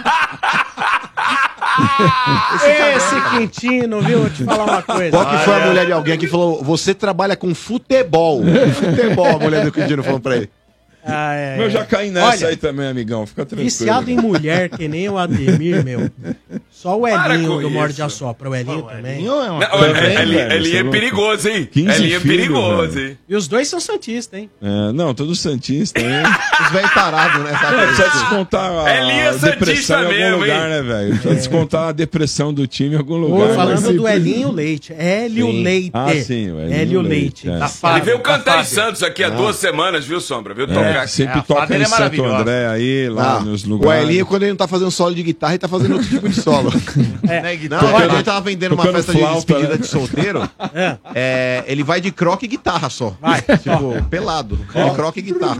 S8: velho.
S4: Esse Quintino, viu? Vou te falar uma coisa.
S3: Qual que foi a mulher de alguém que falou, você trabalha com futebol. futebol, a mulher do Quintino falou pra ele.
S4: Ah, é.
S1: Eu já caí nessa
S4: Olha,
S1: aí também, amigão. Fica tranquilo.
S4: viciado em mulher, que nem o Ademir, meu. Só o
S6: Para
S4: Elinho
S6: com
S4: do Morde
S6: isso.
S4: a Sopra. O Elinho também.
S10: Não, é uma
S6: Não,
S10: coisa-
S1: Também,
S6: ele,
S1: velho,
S6: ele
S1: você é
S6: é
S1: louco.
S6: perigoso, hein?
S1: quinze
S6: Ele é
S1: filhos,
S6: perigoso,
S1: velho.
S6: hein?
S4: E os dois são santistas, hein?
S1: É, não, todo santista, hein?
S8: Os velhos tarados, né?
S1: Não,
S8: Sabe?
S1: precisa descontar a,
S6: É linha
S1: a depressão
S6: santista
S1: em algum
S6: mesmo,
S1: lugar,
S6: hein?
S1: né, velho? Precisa descontar a depressão do time em algum
S4: Ô,
S1: lugar.
S4: falando
S1: mas-
S4: do Elinho Leite. Hélio
S8: Sim.
S4: Leite.
S1: Ah, sim, o Elinho
S4: Hélio
S1: Leite,
S4: Leite.
S1: é.
S4: Safado.
S6: Ele veio cantar
S10: Fábio.
S6: em Santos aqui há duas semanas, viu, Sombra? Viu?
S1: É,
S6: Tocar.
S1: sempre
S10: É, a
S1: toca
S10: fada
S1: em
S10: é
S1: Santo
S10: maravilhosa.
S1: André aí, lá
S3: Ah,
S1: nos
S3: o
S1: lugares.
S3: Elinho, quando ele não tá fazendo solo de guitarra, ele tá fazendo outro tipo de solo.
S10: Né,
S8: Não,
S10: guitarra?
S8: quando ele tava vendendo uma
S1: tocando
S8: festa de
S1: flauta,
S8: despedida
S1: né?
S8: de solteiro,
S4: É.
S8: é, ele vai de croque e guitarra só.
S4: Vai.
S8: Tipo, pelado. De croque e guitarra.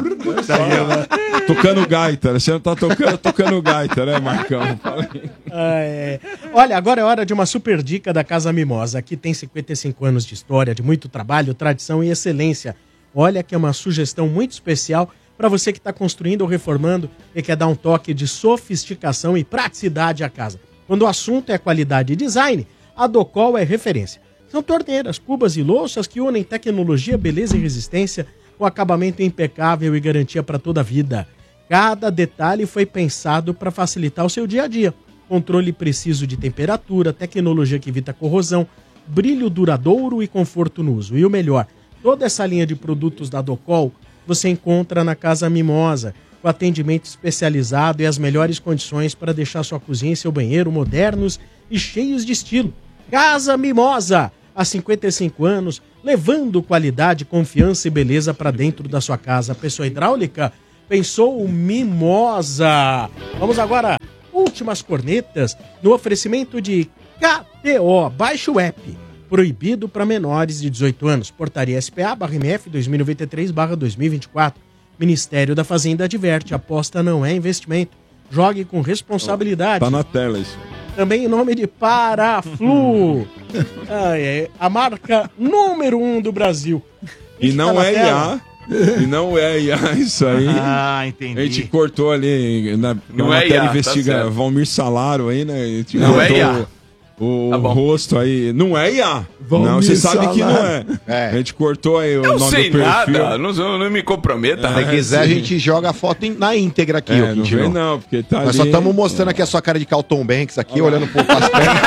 S1: Tocando gaita, né? Você não tá tocando, tocando gaita, né, Marcão? Fala aí.
S4: Ah, é. Olha, agora é hora de uma super dica da Casa Mimosa, que tem cinquenta e cinco anos de história, de muito trabalho, tradição e excelência. Olha que é uma sugestão muito especial para você que está construindo ou reformando e quer dar um toque de sofisticação e praticidade à casa. Quando o assunto é qualidade e design, a Docol é referência. São torneiras, cubas e louças que unem tecnologia, beleza e resistência com acabamento impecável e garantia para toda a vida. Cada detalhe foi pensado para facilitar o seu dia a dia. Controle preciso de temperatura, tecnologia que evita corrosão, brilho duradouro e conforto no uso. E o melhor, toda essa linha de produtos da Docol você encontra na Casa Mimosa, com atendimento especializado e as melhores condições para deixar sua cozinha e seu banheiro modernos e cheios de estilo. Casa Mimosa, há cinquenta e cinco anos, levando qualidade, confiança e beleza para dentro da sua casa. Pessoa hidráulica, pensou o Mimosa. Vamos agora, últimas cornetas, no oferecimento de K T O. Baixe o app, proibido para menores de dezoito anos. Portaria S P A barra M F dois mil e noventa e três barra dois mil e vinte e quatro. Ministério da Fazenda adverte, aposta não é investimento. Jogue com responsabilidade.
S1: Tá na tela isso.
S4: Também em nome de Paraflu. Ai, ai, a marca número um do Brasil.
S1: E não
S4: Tá na
S1: é
S4: tela?
S1: I A. E não é I A isso aí.
S10: Ah, entendi.
S1: A gente cortou ali na, na
S6: Não é
S1: matéria
S6: I A, tá
S1: investiga
S6: certo.
S1: Valmir Salaro aí, né? A gente
S6: Não é
S1: cortou
S6: I A.
S1: O,
S6: Tá
S1: o
S6: bom.
S1: rosto aí. Não é I A.
S9: Valmir
S1: Não, você sabe que não é.
S3: É.
S1: A gente cortou aí o
S6: Eu
S1: nome
S6: sei
S1: do perfil.
S6: nada, não, não me comprometa.
S3: Se
S1: É,
S3: quiser,
S1: sim.
S3: a gente joga a foto em- na íntegra aqui,
S1: É,
S3: ô
S1: não
S3: Quintino.
S1: vem não, porque tá
S3: Nós
S1: ali...
S3: só estamos mostrando aqui a sua cara de Carlton Banks aqui, olhando um pouco as pernas.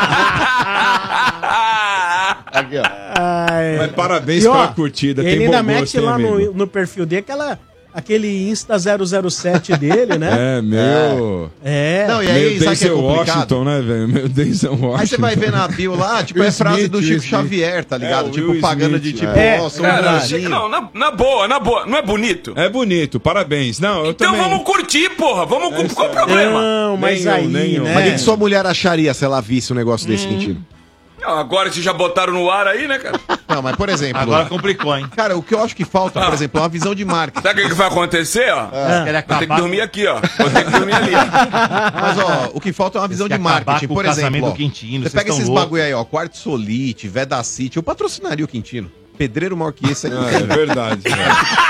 S3: Aqui, ó.
S4: Ai.
S1: Mas parabéns
S4: E, ó,
S1: pela curtida.
S4: Ele
S1: Tem
S4: ainda
S1: bom
S4: mete
S1: gosto, hein,
S4: lá
S1: amigo?
S4: no, no perfil dele aquela, aquele Insta zero zero sete dele, né?
S1: É, meu...
S4: É.
S8: Não, e aí,
S1: Meio
S8: sabe o que é
S1: Denzel
S8: complicado?
S1: Washington, né, velho? Meu Denzel Washington.
S8: Aí você vai ver na bio lá, tipo,
S1: Will
S8: é frase
S1: Smith,
S8: do
S1: Will
S8: Chico
S1: Smith.
S8: Xavier, tá ligado?
S1: É, o
S8: tipo,
S1: Will
S8: pagando
S1: Smith,
S8: de tipo,
S4: é.
S8: ó, sou um
S6: Cara,
S8: anjinho.
S6: não, na, na boa, na boa. Não é bonito?
S1: É bonito, parabéns. Não, eu
S6: Então
S1: também...
S6: vamos curtir, porra. Vamos
S1: É
S6: cu- Qual o
S1: sério.
S6: problema?
S4: Não, mas
S1: Nenhum,
S4: aí,
S1: nenhum.
S4: né?
S3: Mas o que, que sua mulher acharia se ela visse um negócio desse, Quintino?
S6: Não, agora vocês já botaram no ar aí, né, cara?
S8: Não, mas por exemplo,
S10: Agora complicou, hein?
S8: cara, o que eu acho que falta, por exemplo, é uma visão de marketing.
S6: Sabe o que, que vai acontecer, ó?
S10: Quer
S6: Vou ter que
S10: acabar
S6: dormir aqui, ó. Vou ter que dormir ali, ó.
S8: Mas, ó, o que falta é uma visão
S10: Quer
S8: de
S10: acabar
S8: marketing.
S10: com o
S8: Por
S10: casamento
S8: exemplo, ó,
S10: do Quintino,
S8: você
S10: vocês
S8: pega
S10: tão
S8: esses
S10: loucos.
S8: bagulho aí, ó, Quarto Solite, Veda City, eu patrocinaria o Quintino. Pedreiro maior que esse aí.
S1: Ah, é verdade. velho.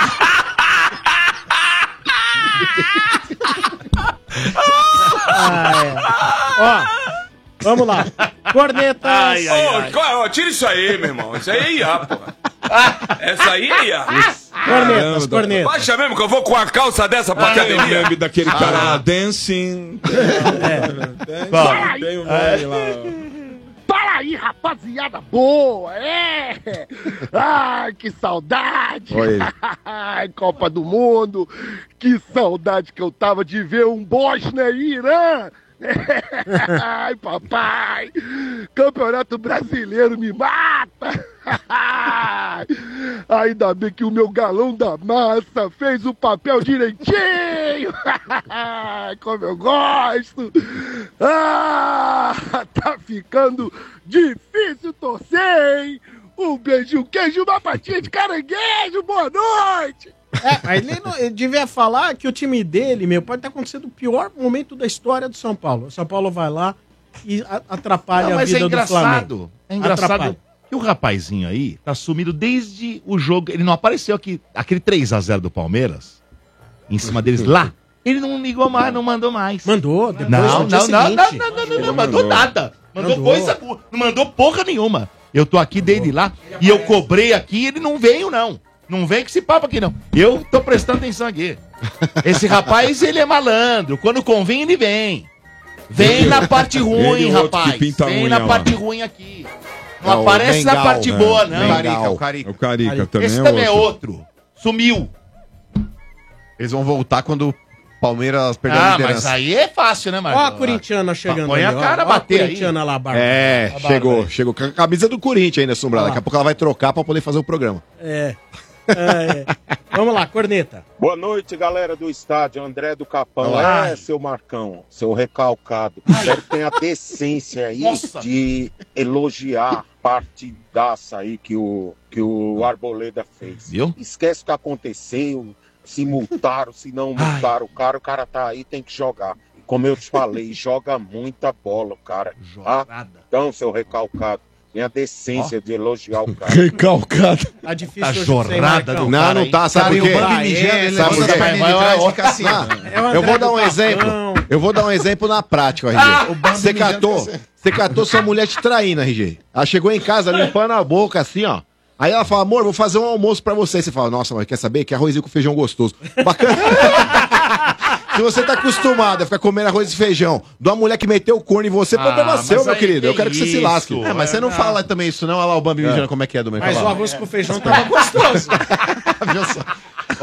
S4: Ah, é. Ó, vamos lá. Cornetas.
S10: Ai, ai, ai.
S6: Ô, ó, tira isso aí, meu irmão. Isso aí é I A, porra. Essa aí é I A.
S4: Cornetas,
S1: Caramba,
S4: cornetas.
S6: Baixa mesmo que eu vou com a calça dessa pra
S1: Tem o
S6: academia.
S1: meme daquele cara lá, Dancing. Tem, tem o nome lá.
S12: Fala aí, rapaziada boa, é! Ai, que saudade!
S3: Olha ele.
S12: Ai, Copa do Mundo! Que saudade que eu tava de ver um Bósnia e Irã! Ai, papai! Campeonato Brasileiro me mata! Ainda bem que o meu galão da massa fez o papel direitinho! Como eu gosto! Ah, tá ficando difícil torcer, hein? Um beijo, um queijo, uma fatia de caranguejo, boa noite!
S4: É, mas ele, não, ele devia falar que o time dele, meu, pode estar acontecendo o pior momento da história do São Paulo. O São Paulo vai lá e a- atrapalha
S10: Não,
S4: a
S10: mas
S4: vida
S10: é
S4: do Flamengo.
S10: engraçado. É engraçado
S4: Atrapalha.
S10: que o rapazinho aí tá sumido desde o jogo. Ele não apareceu aqui, aquele três a zero do Palmeiras, em cima deles lá. Ele não ligou mais, não mandou mais.
S4: Mandou, depois
S10: Não,
S4: no dia
S10: não, não, não,
S4: seguinte.
S10: não, não, não,
S1: Ele
S10: não mandou
S1: mandou.
S10: nada. Mandou,
S4: Mandou.
S10: coisa, não mandou porra nenhuma. Eu tô aqui desde lá e eu cobrei aqui e ele não veio, não. Não vem com esse papo aqui, não. Eu tô prestando atenção aqui. Esse rapaz, ele é malandro. Quando convém, ele vem. Vem na parte
S1: Ele
S10: ruim,
S1: e o outro
S10: rapaz.
S1: que pinta a
S10: Vem
S1: unha
S10: na
S1: lá.
S10: parte ruim aqui. Não
S3: É o
S10: aparece na
S3: Bengal,
S10: parte
S1: né?
S10: boa, não.
S3: Bengal.
S8: Carica, o
S1: É
S8: Carica.
S1: o Carica também.
S10: Esse
S1: é
S10: também é
S1: outro.
S10: outro. Sumiu.
S8: Eles vão voltar quando o Palmeiras perder a
S10: Ah, mas
S8: liderança.
S10: aí é fácil, né,
S4: Ó
S10: Marcos?
S4: a corintiana chegando
S10: Põe a
S4: ali, ó.
S10: cara,
S4: Ó
S10: bater
S4: a
S10: aí.
S4: corintiana lá, Bárbara.
S3: É,
S4: A Bárbara
S3: chegou,
S4: aí.
S3: chegou com a camisa do Corinthians ainda, Sombra.
S4: Ah.
S3: Daqui a pouco ela vai trocar pra poder fazer o programa.
S4: É. É, é. Vamos lá, corneta.
S13: Boa noite, galera do estádio. André do Capão.
S4: Olá.
S13: É, seu Marcão, seu recalcado. Espero que tenha a decência aí
S10: Nossa.
S13: de elogiar a partidaça aí que o, que o Arboleda fez.
S10: Viu?
S13: Esquece o que aconteceu, se multaram, se não multaram o cara, o cara tá aí, tem que jogar. Como eu te falei, joga muita bola, o cara. Tá?
S10: Jogada.
S13: Então, seu recalcado, tenha a decência de elogiar o cara.
S3: Recalcado.
S4: Tá difícil
S10: Tá
S4: hoje
S10: jorrada
S4: sem Marcão.
S10: do-
S3: Não,
S10: cara
S3: não
S10: aí.
S3: tá, sabe por quê?
S8: Bambi
S4: Ah,
S8: mijando,
S4: é,
S8: ele
S3: sabe
S8: levanta
S3: por
S8: a
S3: quê?
S8: perninha de
S10: Vai,
S8: trás
S10: vai,
S8: e fica assim.
S3: Ah,
S4: É o André
S3: eu vou dar
S4: do
S3: um
S4: Capão.
S3: exemplo. Eu vou dar um exemplo na prática, R G.
S8: o Bambi
S3: Você
S8: mijando
S3: catou,
S8: você.
S3: você catou sua mulher te traindo, R G. Ela chegou em casa limpando a boca assim, ó. Aí ela fala, amor, vou fazer um almoço pra você. Você fala, nossa, mas quer saber? Que arrozinho com feijão gostoso. Bacana. Se você tá acostumado a ficar comendo arroz e feijão de uma mulher que meteu o corno em você,
S10: Ah,
S3: problema
S10: mas
S3: seu, meu
S10: aí
S3: querido. Eu
S10: que
S3: quero que você se
S10: isso?
S3: lasque.
S8: É, mas você não fala também isso, não? Olha lá o Bambi mijando como é que é do meu
S4: Mas o
S8: falar.
S4: arroz com feijão tava gostoso.
S8: Viu só? Ó,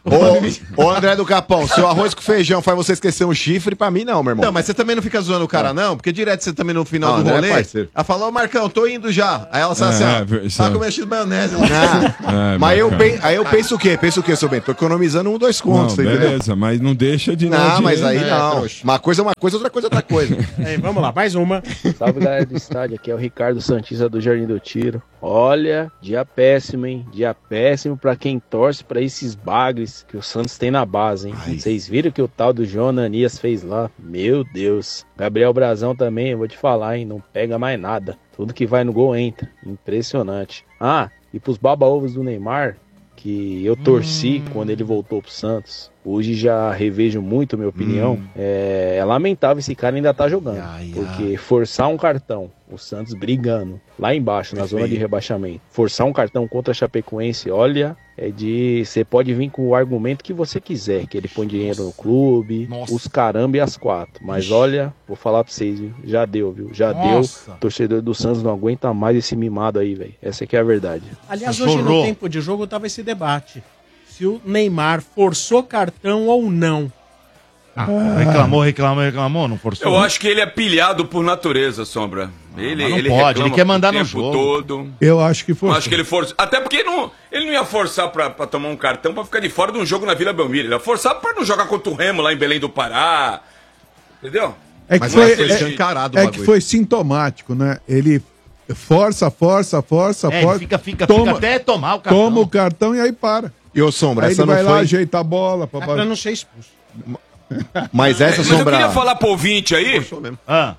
S3: Ô, ô, André do Capão, seu arroz com feijão faz você esquecer um chifre, pra mim não, meu irmão.
S8: Não, mas você também não fica zoando o cara, não? Porque direto você também no final
S3: Não,
S8: do
S3: André é
S8: rolê,
S3: parceiro.
S8: ela falou, ô Marcão, tô indo já. Aí ela fala
S1: É,
S8: assim,
S1: é,
S8: ó,
S1: isso
S8: tá
S1: é.
S8: com mexido maionese.
S3: Ah,
S1: É,
S3: mas eu,
S1: bacana.
S3: pe- aí eu penso o quê? Penso o quê, seu Bento? Tô economizando um, dois
S1: Não,
S3: contos, entendeu?
S1: beleza, mas não deixa de
S3: Não,
S1: dar
S3: mas aí
S1: dinheiro.
S3: não. Uma coisa é uma coisa, outra coisa é outra coisa.
S4: Aí, vamos lá, mais uma.
S14: Salve, galera do estádio, aqui é o Ricardo Santista do Jardim do Tiro. Olha, dia péssimo, hein? Dia péssimo pra quem torce pra esses bagres que o Santos tem na base, hein? Vocês viram que o tal do João Ananias fez lá? Meu Deus. Gabriel Brazão também, eu vou te falar, hein? Não pega mais nada. Tudo que vai no gol entra. Impressionante. Ah, e pros baba-ovos do Neymar, que eu torci quando ele voltou pro Santos. Hoje já revejo muito, minha opinião.
S10: Hum.
S14: É, é lamentável esse cara ainda tá jogando. Porque forçar um cartão, o Santos brigando lá embaixo, na zona de rebaixamento, forçar um cartão contra a Chapecoense, olha, é de... Você pode vir com o argumento que você quiser, que ele põe dinheiro no clube, os caramba e as quatro. Mas olha, vou falar pra vocês, viu? Já deu, viu? Já
S4: Nossa.
S14: deu. O torcedor do Santos não aguenta mais esse mimado aí, velho. Essa aqui é a verdade.
S4: Aliás, hoje no tempo de jogo tava esse debate. Se o Neymar forçou cartão ou não.
S10: Ah, reclamou, reclamou, reclamou, não forçou.
S6: Eu acho que ele é pilhado por natureza, Sombra. Ele,
S10: mas não
S6: ele
S10: pode,
S6: reclama
S10: ele quer mandar
S6: o
S10: no
S6: tempo
S10: jogo.
S6: todo.
S9: Eu acho que
S6: Não
S9: foi.
S6: acho que ele forçou. Até porque não, ele não ia forçar pra, pra tomar um cartão pra ficar de fora de um jogo na Vila Belmiro. Ele ia forçar pra não jogar contra o Remo lá em Belém do Pará. Entendeu?
S9: É que
S8: Mas
S9: foi,
S8: eu acho que foi
S9: é-
S8: escancarado o
S9: é
S8: bagulho.
S9: que foi sintomático, né? Ele força, força, força,
S10: É,
S9: força.
S10: fica, fica, fica até tomar o cartão.
S9: Toma o cartão e aí para.
S3: E ô, Sombra,
S9: aí
S3: essa
S9: ele
S3: não
S9: vai lá,
S3: foi...
S9: ajeita a bola. Pra...
S4: Pra não ser expulso.
S3: Mas essa,
S6: Mas eu
S3: Sombra...
S6: queria falar pro ouvinte aí.
S10: Ah.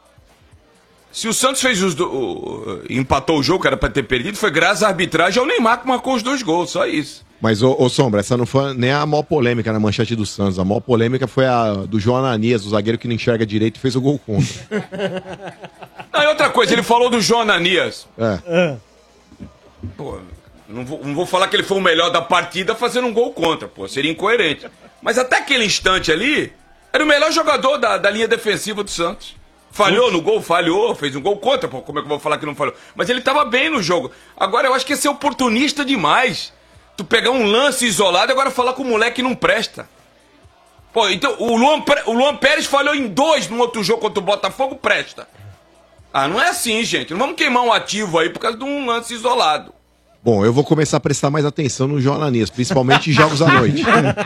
S6: Se o Santos fez os do, o- empatou o jogo, que era pra ter perdido, foi graças à arbitragem ao Neymar que marcou os dois gols, só isso.
S3: Mas, ô, ô, Sombra, essa não foi nem a maior polêmica na manchete do Santos. A maior polêmica foi a do João Ananias, o zagueiro que não enxerga direito e fez o gol contra.
S6: Não, e outra coisa, ele falou do João Ananias.
S3: É.
S6: Pô, não vou, não vou falar que ele foi o melhor da partida fazendo um gol contra, pô, seria incoerente. Mas até aquele instante ali, era o melhor jogador da, da linha defensiva do Santos. Falhou no gol, falhou, fez um gol contra, pô, como é que eu vou falar que não falhou? Mas ele tava bem no jogo. Agora, eu acho que esse é oportunista demais. Tu pegar um lance isolado e agora falar que o moleque não presta. Pô, então, o Luan, Pre- o Luan Pérez falhou em dois no outro jogo contra o Botafogo, presta. Ah, não é assim, gente. Não vamos queimar um ativo aí por causa de um lance isolado.
S3: Bom, eu vou começar a prestar mais atenção no João Ananias, principalmente em jogos à noite.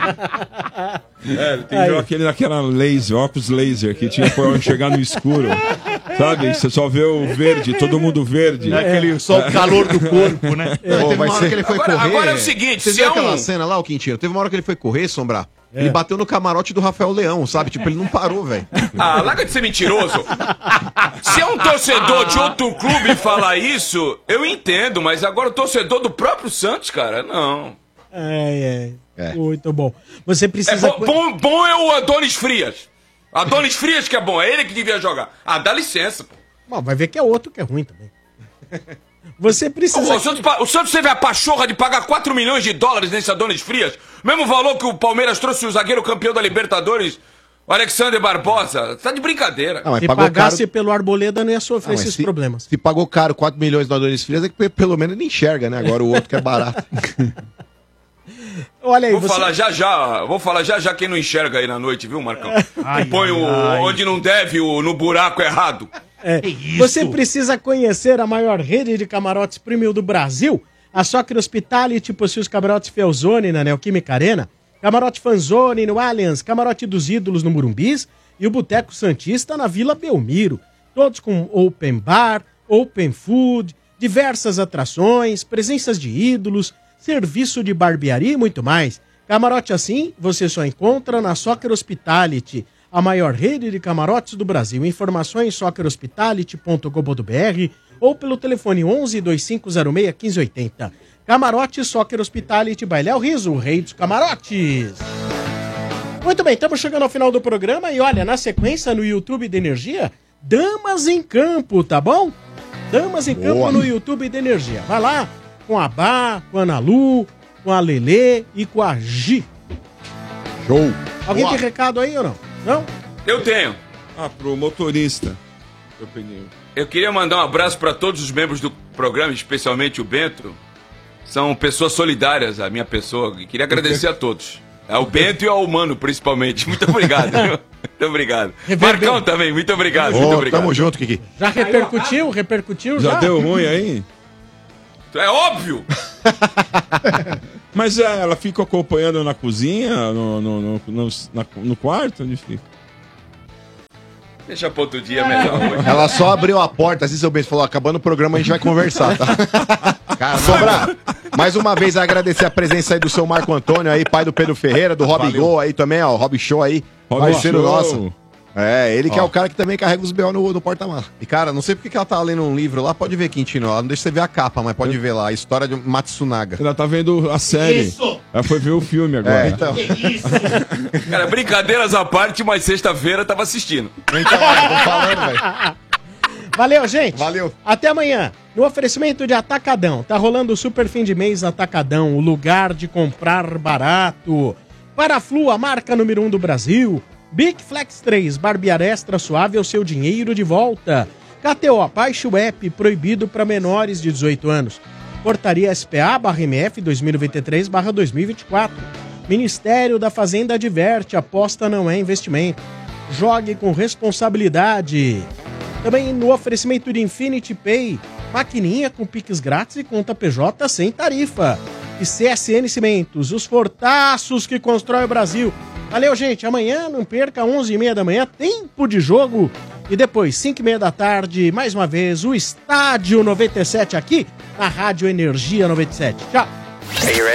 S1: É, tem jogo aquele daquela laser, óculos laser, que tinha pra enxergar no escuro. Sabe? Você só vê o verde, todo mundo verde.
S10: É aquele só o calor do corpo, né?
S3: É,
S8: Pô,
S3: teve
S8: vai
S3: uma hora
S8: ser-
S3: que ele foi
S6: Agora-
S3: correr.
S6: agora é o seguinte,
S3: Você
S6: se
S3: viu
S6: é
S3: aquela
S6: um-
S3: cena lá, o Quintino? Teve uma hora que ele foi correr, Sombrar.
S6: É.
S3: Ele bateu no camarote do Rafael Leão, sabe? Tipo, ele não parou, velho.
S6: Ah, larga de ser mentiroso. Se é um torcedor de outro clube falar isso, eu entendo, mas agora o torcedor do próprio Santos, cara, não.
S4: É, é. Muito bom. Você precisa.
S6: É bom, bom, bom é o Adonis Frias. Adonis Frias que é bom, é ele que devia jogar. Ah, dá licença, pô.
S4: Bom, vai ver que é outro que é ruim também. Você precisa.
S6: O Santos, pa- o Santos teve a pachorra de pagar quatro milhões de dólares nesse Adonis Frias. Mesmo valor que o Palmeiras trouxe o zagueiro campeão da Libertadores, o Alexander Barbosa. Tá de brincadeira.
S3: Não, mas
S4: Se
S3: pagou
S4: pagasse
S3: caro-
S4: pelo Arboleda, não ia sofrer
S3: Ah, mas
S4: esses
S3: se-
S4: problemas.
S3: Se pagou caro quatro milhões do Adonis Frias, é que pe- pelo menos ele enxerga, né? Agora o outro que é barato.
S4: Olha aí,
S6: Vou
S4: você...
S6: falar já já, vou falar já já quem não enxerga aí na noite, viu, Marcão?
S10: Ai,
S6: Que põe
S10: ai,
S6: o
S10: ai.
S6: onde não deve, o, no buraco errado.
S4: É, você precisa conhecer a maior rede de camarotes premium do Brasil. A Soccer Hospitality possui os camarotes Felzone na Neoquímica Arena, camarote Fanzone no Allianz, camarote dos Ídolos no Murumbis e o Boteco Santista na Vila Belmiro. Todos com open bar, open food, diversas atrações, presenças de ídolos, serviço de barbearia e muito mais. Camarote assim você só encontra na Soccer Hospitality, a maior rede de camarotes do Brasil. Informações soccer hospitality ponto com ponto b r ou pelo telefone onze, dois cinco zero seis, um cinco oito zero. Camarote Soccer Hospitality, Bailéu Riso, o rei dos camarotes. Muito bem, estamos chegando ao final do programa e olha, na sequência no YouTube da Energia, Damas em Campo, tá bom? Damas em
S3: Boa.
S4: Campo no YouTube da Energia. Vai lá com a Bá, com a Ana Lu, com a Lelê e com a Gi.
S3: Show.
S4: Alguém
S3: Boa.
S4: tem recado aí ou não? Não?
S6: Eu tenho.
S1: Ah, pro motorista. Eu peguei.
S6: Eu queria mandar um abraço para todos os membros do programa, especialmente o Bento. São pessoas solidárias, a minha pessoa. E queria agradecer a todos. Ao Bento e ao Mano, principalmente. Muito obrigado. Muito obrigado. Marcão também, muito obrigado.
S3: Ô,
S6: muito obrigado.
S3: tamo junto, Kiki.
S4: Já repercutiu? Repercutiu já?
S1: Já deu ruim aí?
S6: É óbvio!
S1: Mas é, ela fica acompanhando na cozinha, no, no, no, no, na- no quarto? Onde fica?
S6: Deixa pra outro dia melhor. hoje.
S3: Ela só abriu a porta, assim, seu Bento falou, acabando o programa a gente vai conversar, tá? Cara, Sombra, mais uma vez agradecer a presença aí do seu Marco Antônio aí, pai do Pedro Ferreira, do Rob
S1: Valeu.
S3: Gol aí também, ó, o Rob Show aí,
S1: Rob
S3: parceiro
S1: Show.
S3: nosso. É, ele que é
S8: Ó.
S3: o cara que também carrega os B O no, no porta-mala.
S8: E, cara, não sei porque que ela tá lendo um livro lá, pode ver, Quintino, ela não deixa você ver a capa, mas pode ver lá, a história de Matsunaga.
S1: Ela tá vendo a série.
S8: Isso!
S1: Ela foi ver o filme agora.
S3: É, então.
S6: Cara, brincadeiras à parte, mas sexta-feira eu tava assistindo.
S3: Então, eu tô falando, velho.
S4: Valeu, gente.
S3: Valeu.
S4: Até amanhã. No oferecimento de Atacadão. Tá rolando o super fim de mês Atacadão, o lugar de comprar barato. Paraflu, a marca número um do Brasil. Big Flex três, barbear extra suave, é o seu dinheiro de volta. K T O, baixe o app, proibido para menores de dezoito anos. Portaria S P A barra M F dois mil e noventa e três barra dois mil e vinte e quatro. Ministério da Fazenda adverte, aposta não é investimento. Jogue com responsabilidade. Também no oferecimento de Infinity Pay, maquininha com Pix grátis e conta P J sem tarifa. E C S N Cimentos, os fortaços que constrói o Brasil. Valeu, gente. Amanhã, não perca, onze e meia da manhã, tempo de jogo. E depois, cinco e meia da tarde, mais uma vez, o Estádio noventa e sete aqui na Rádio Energia noventa e sete. Tchau.
S15: Are you ready?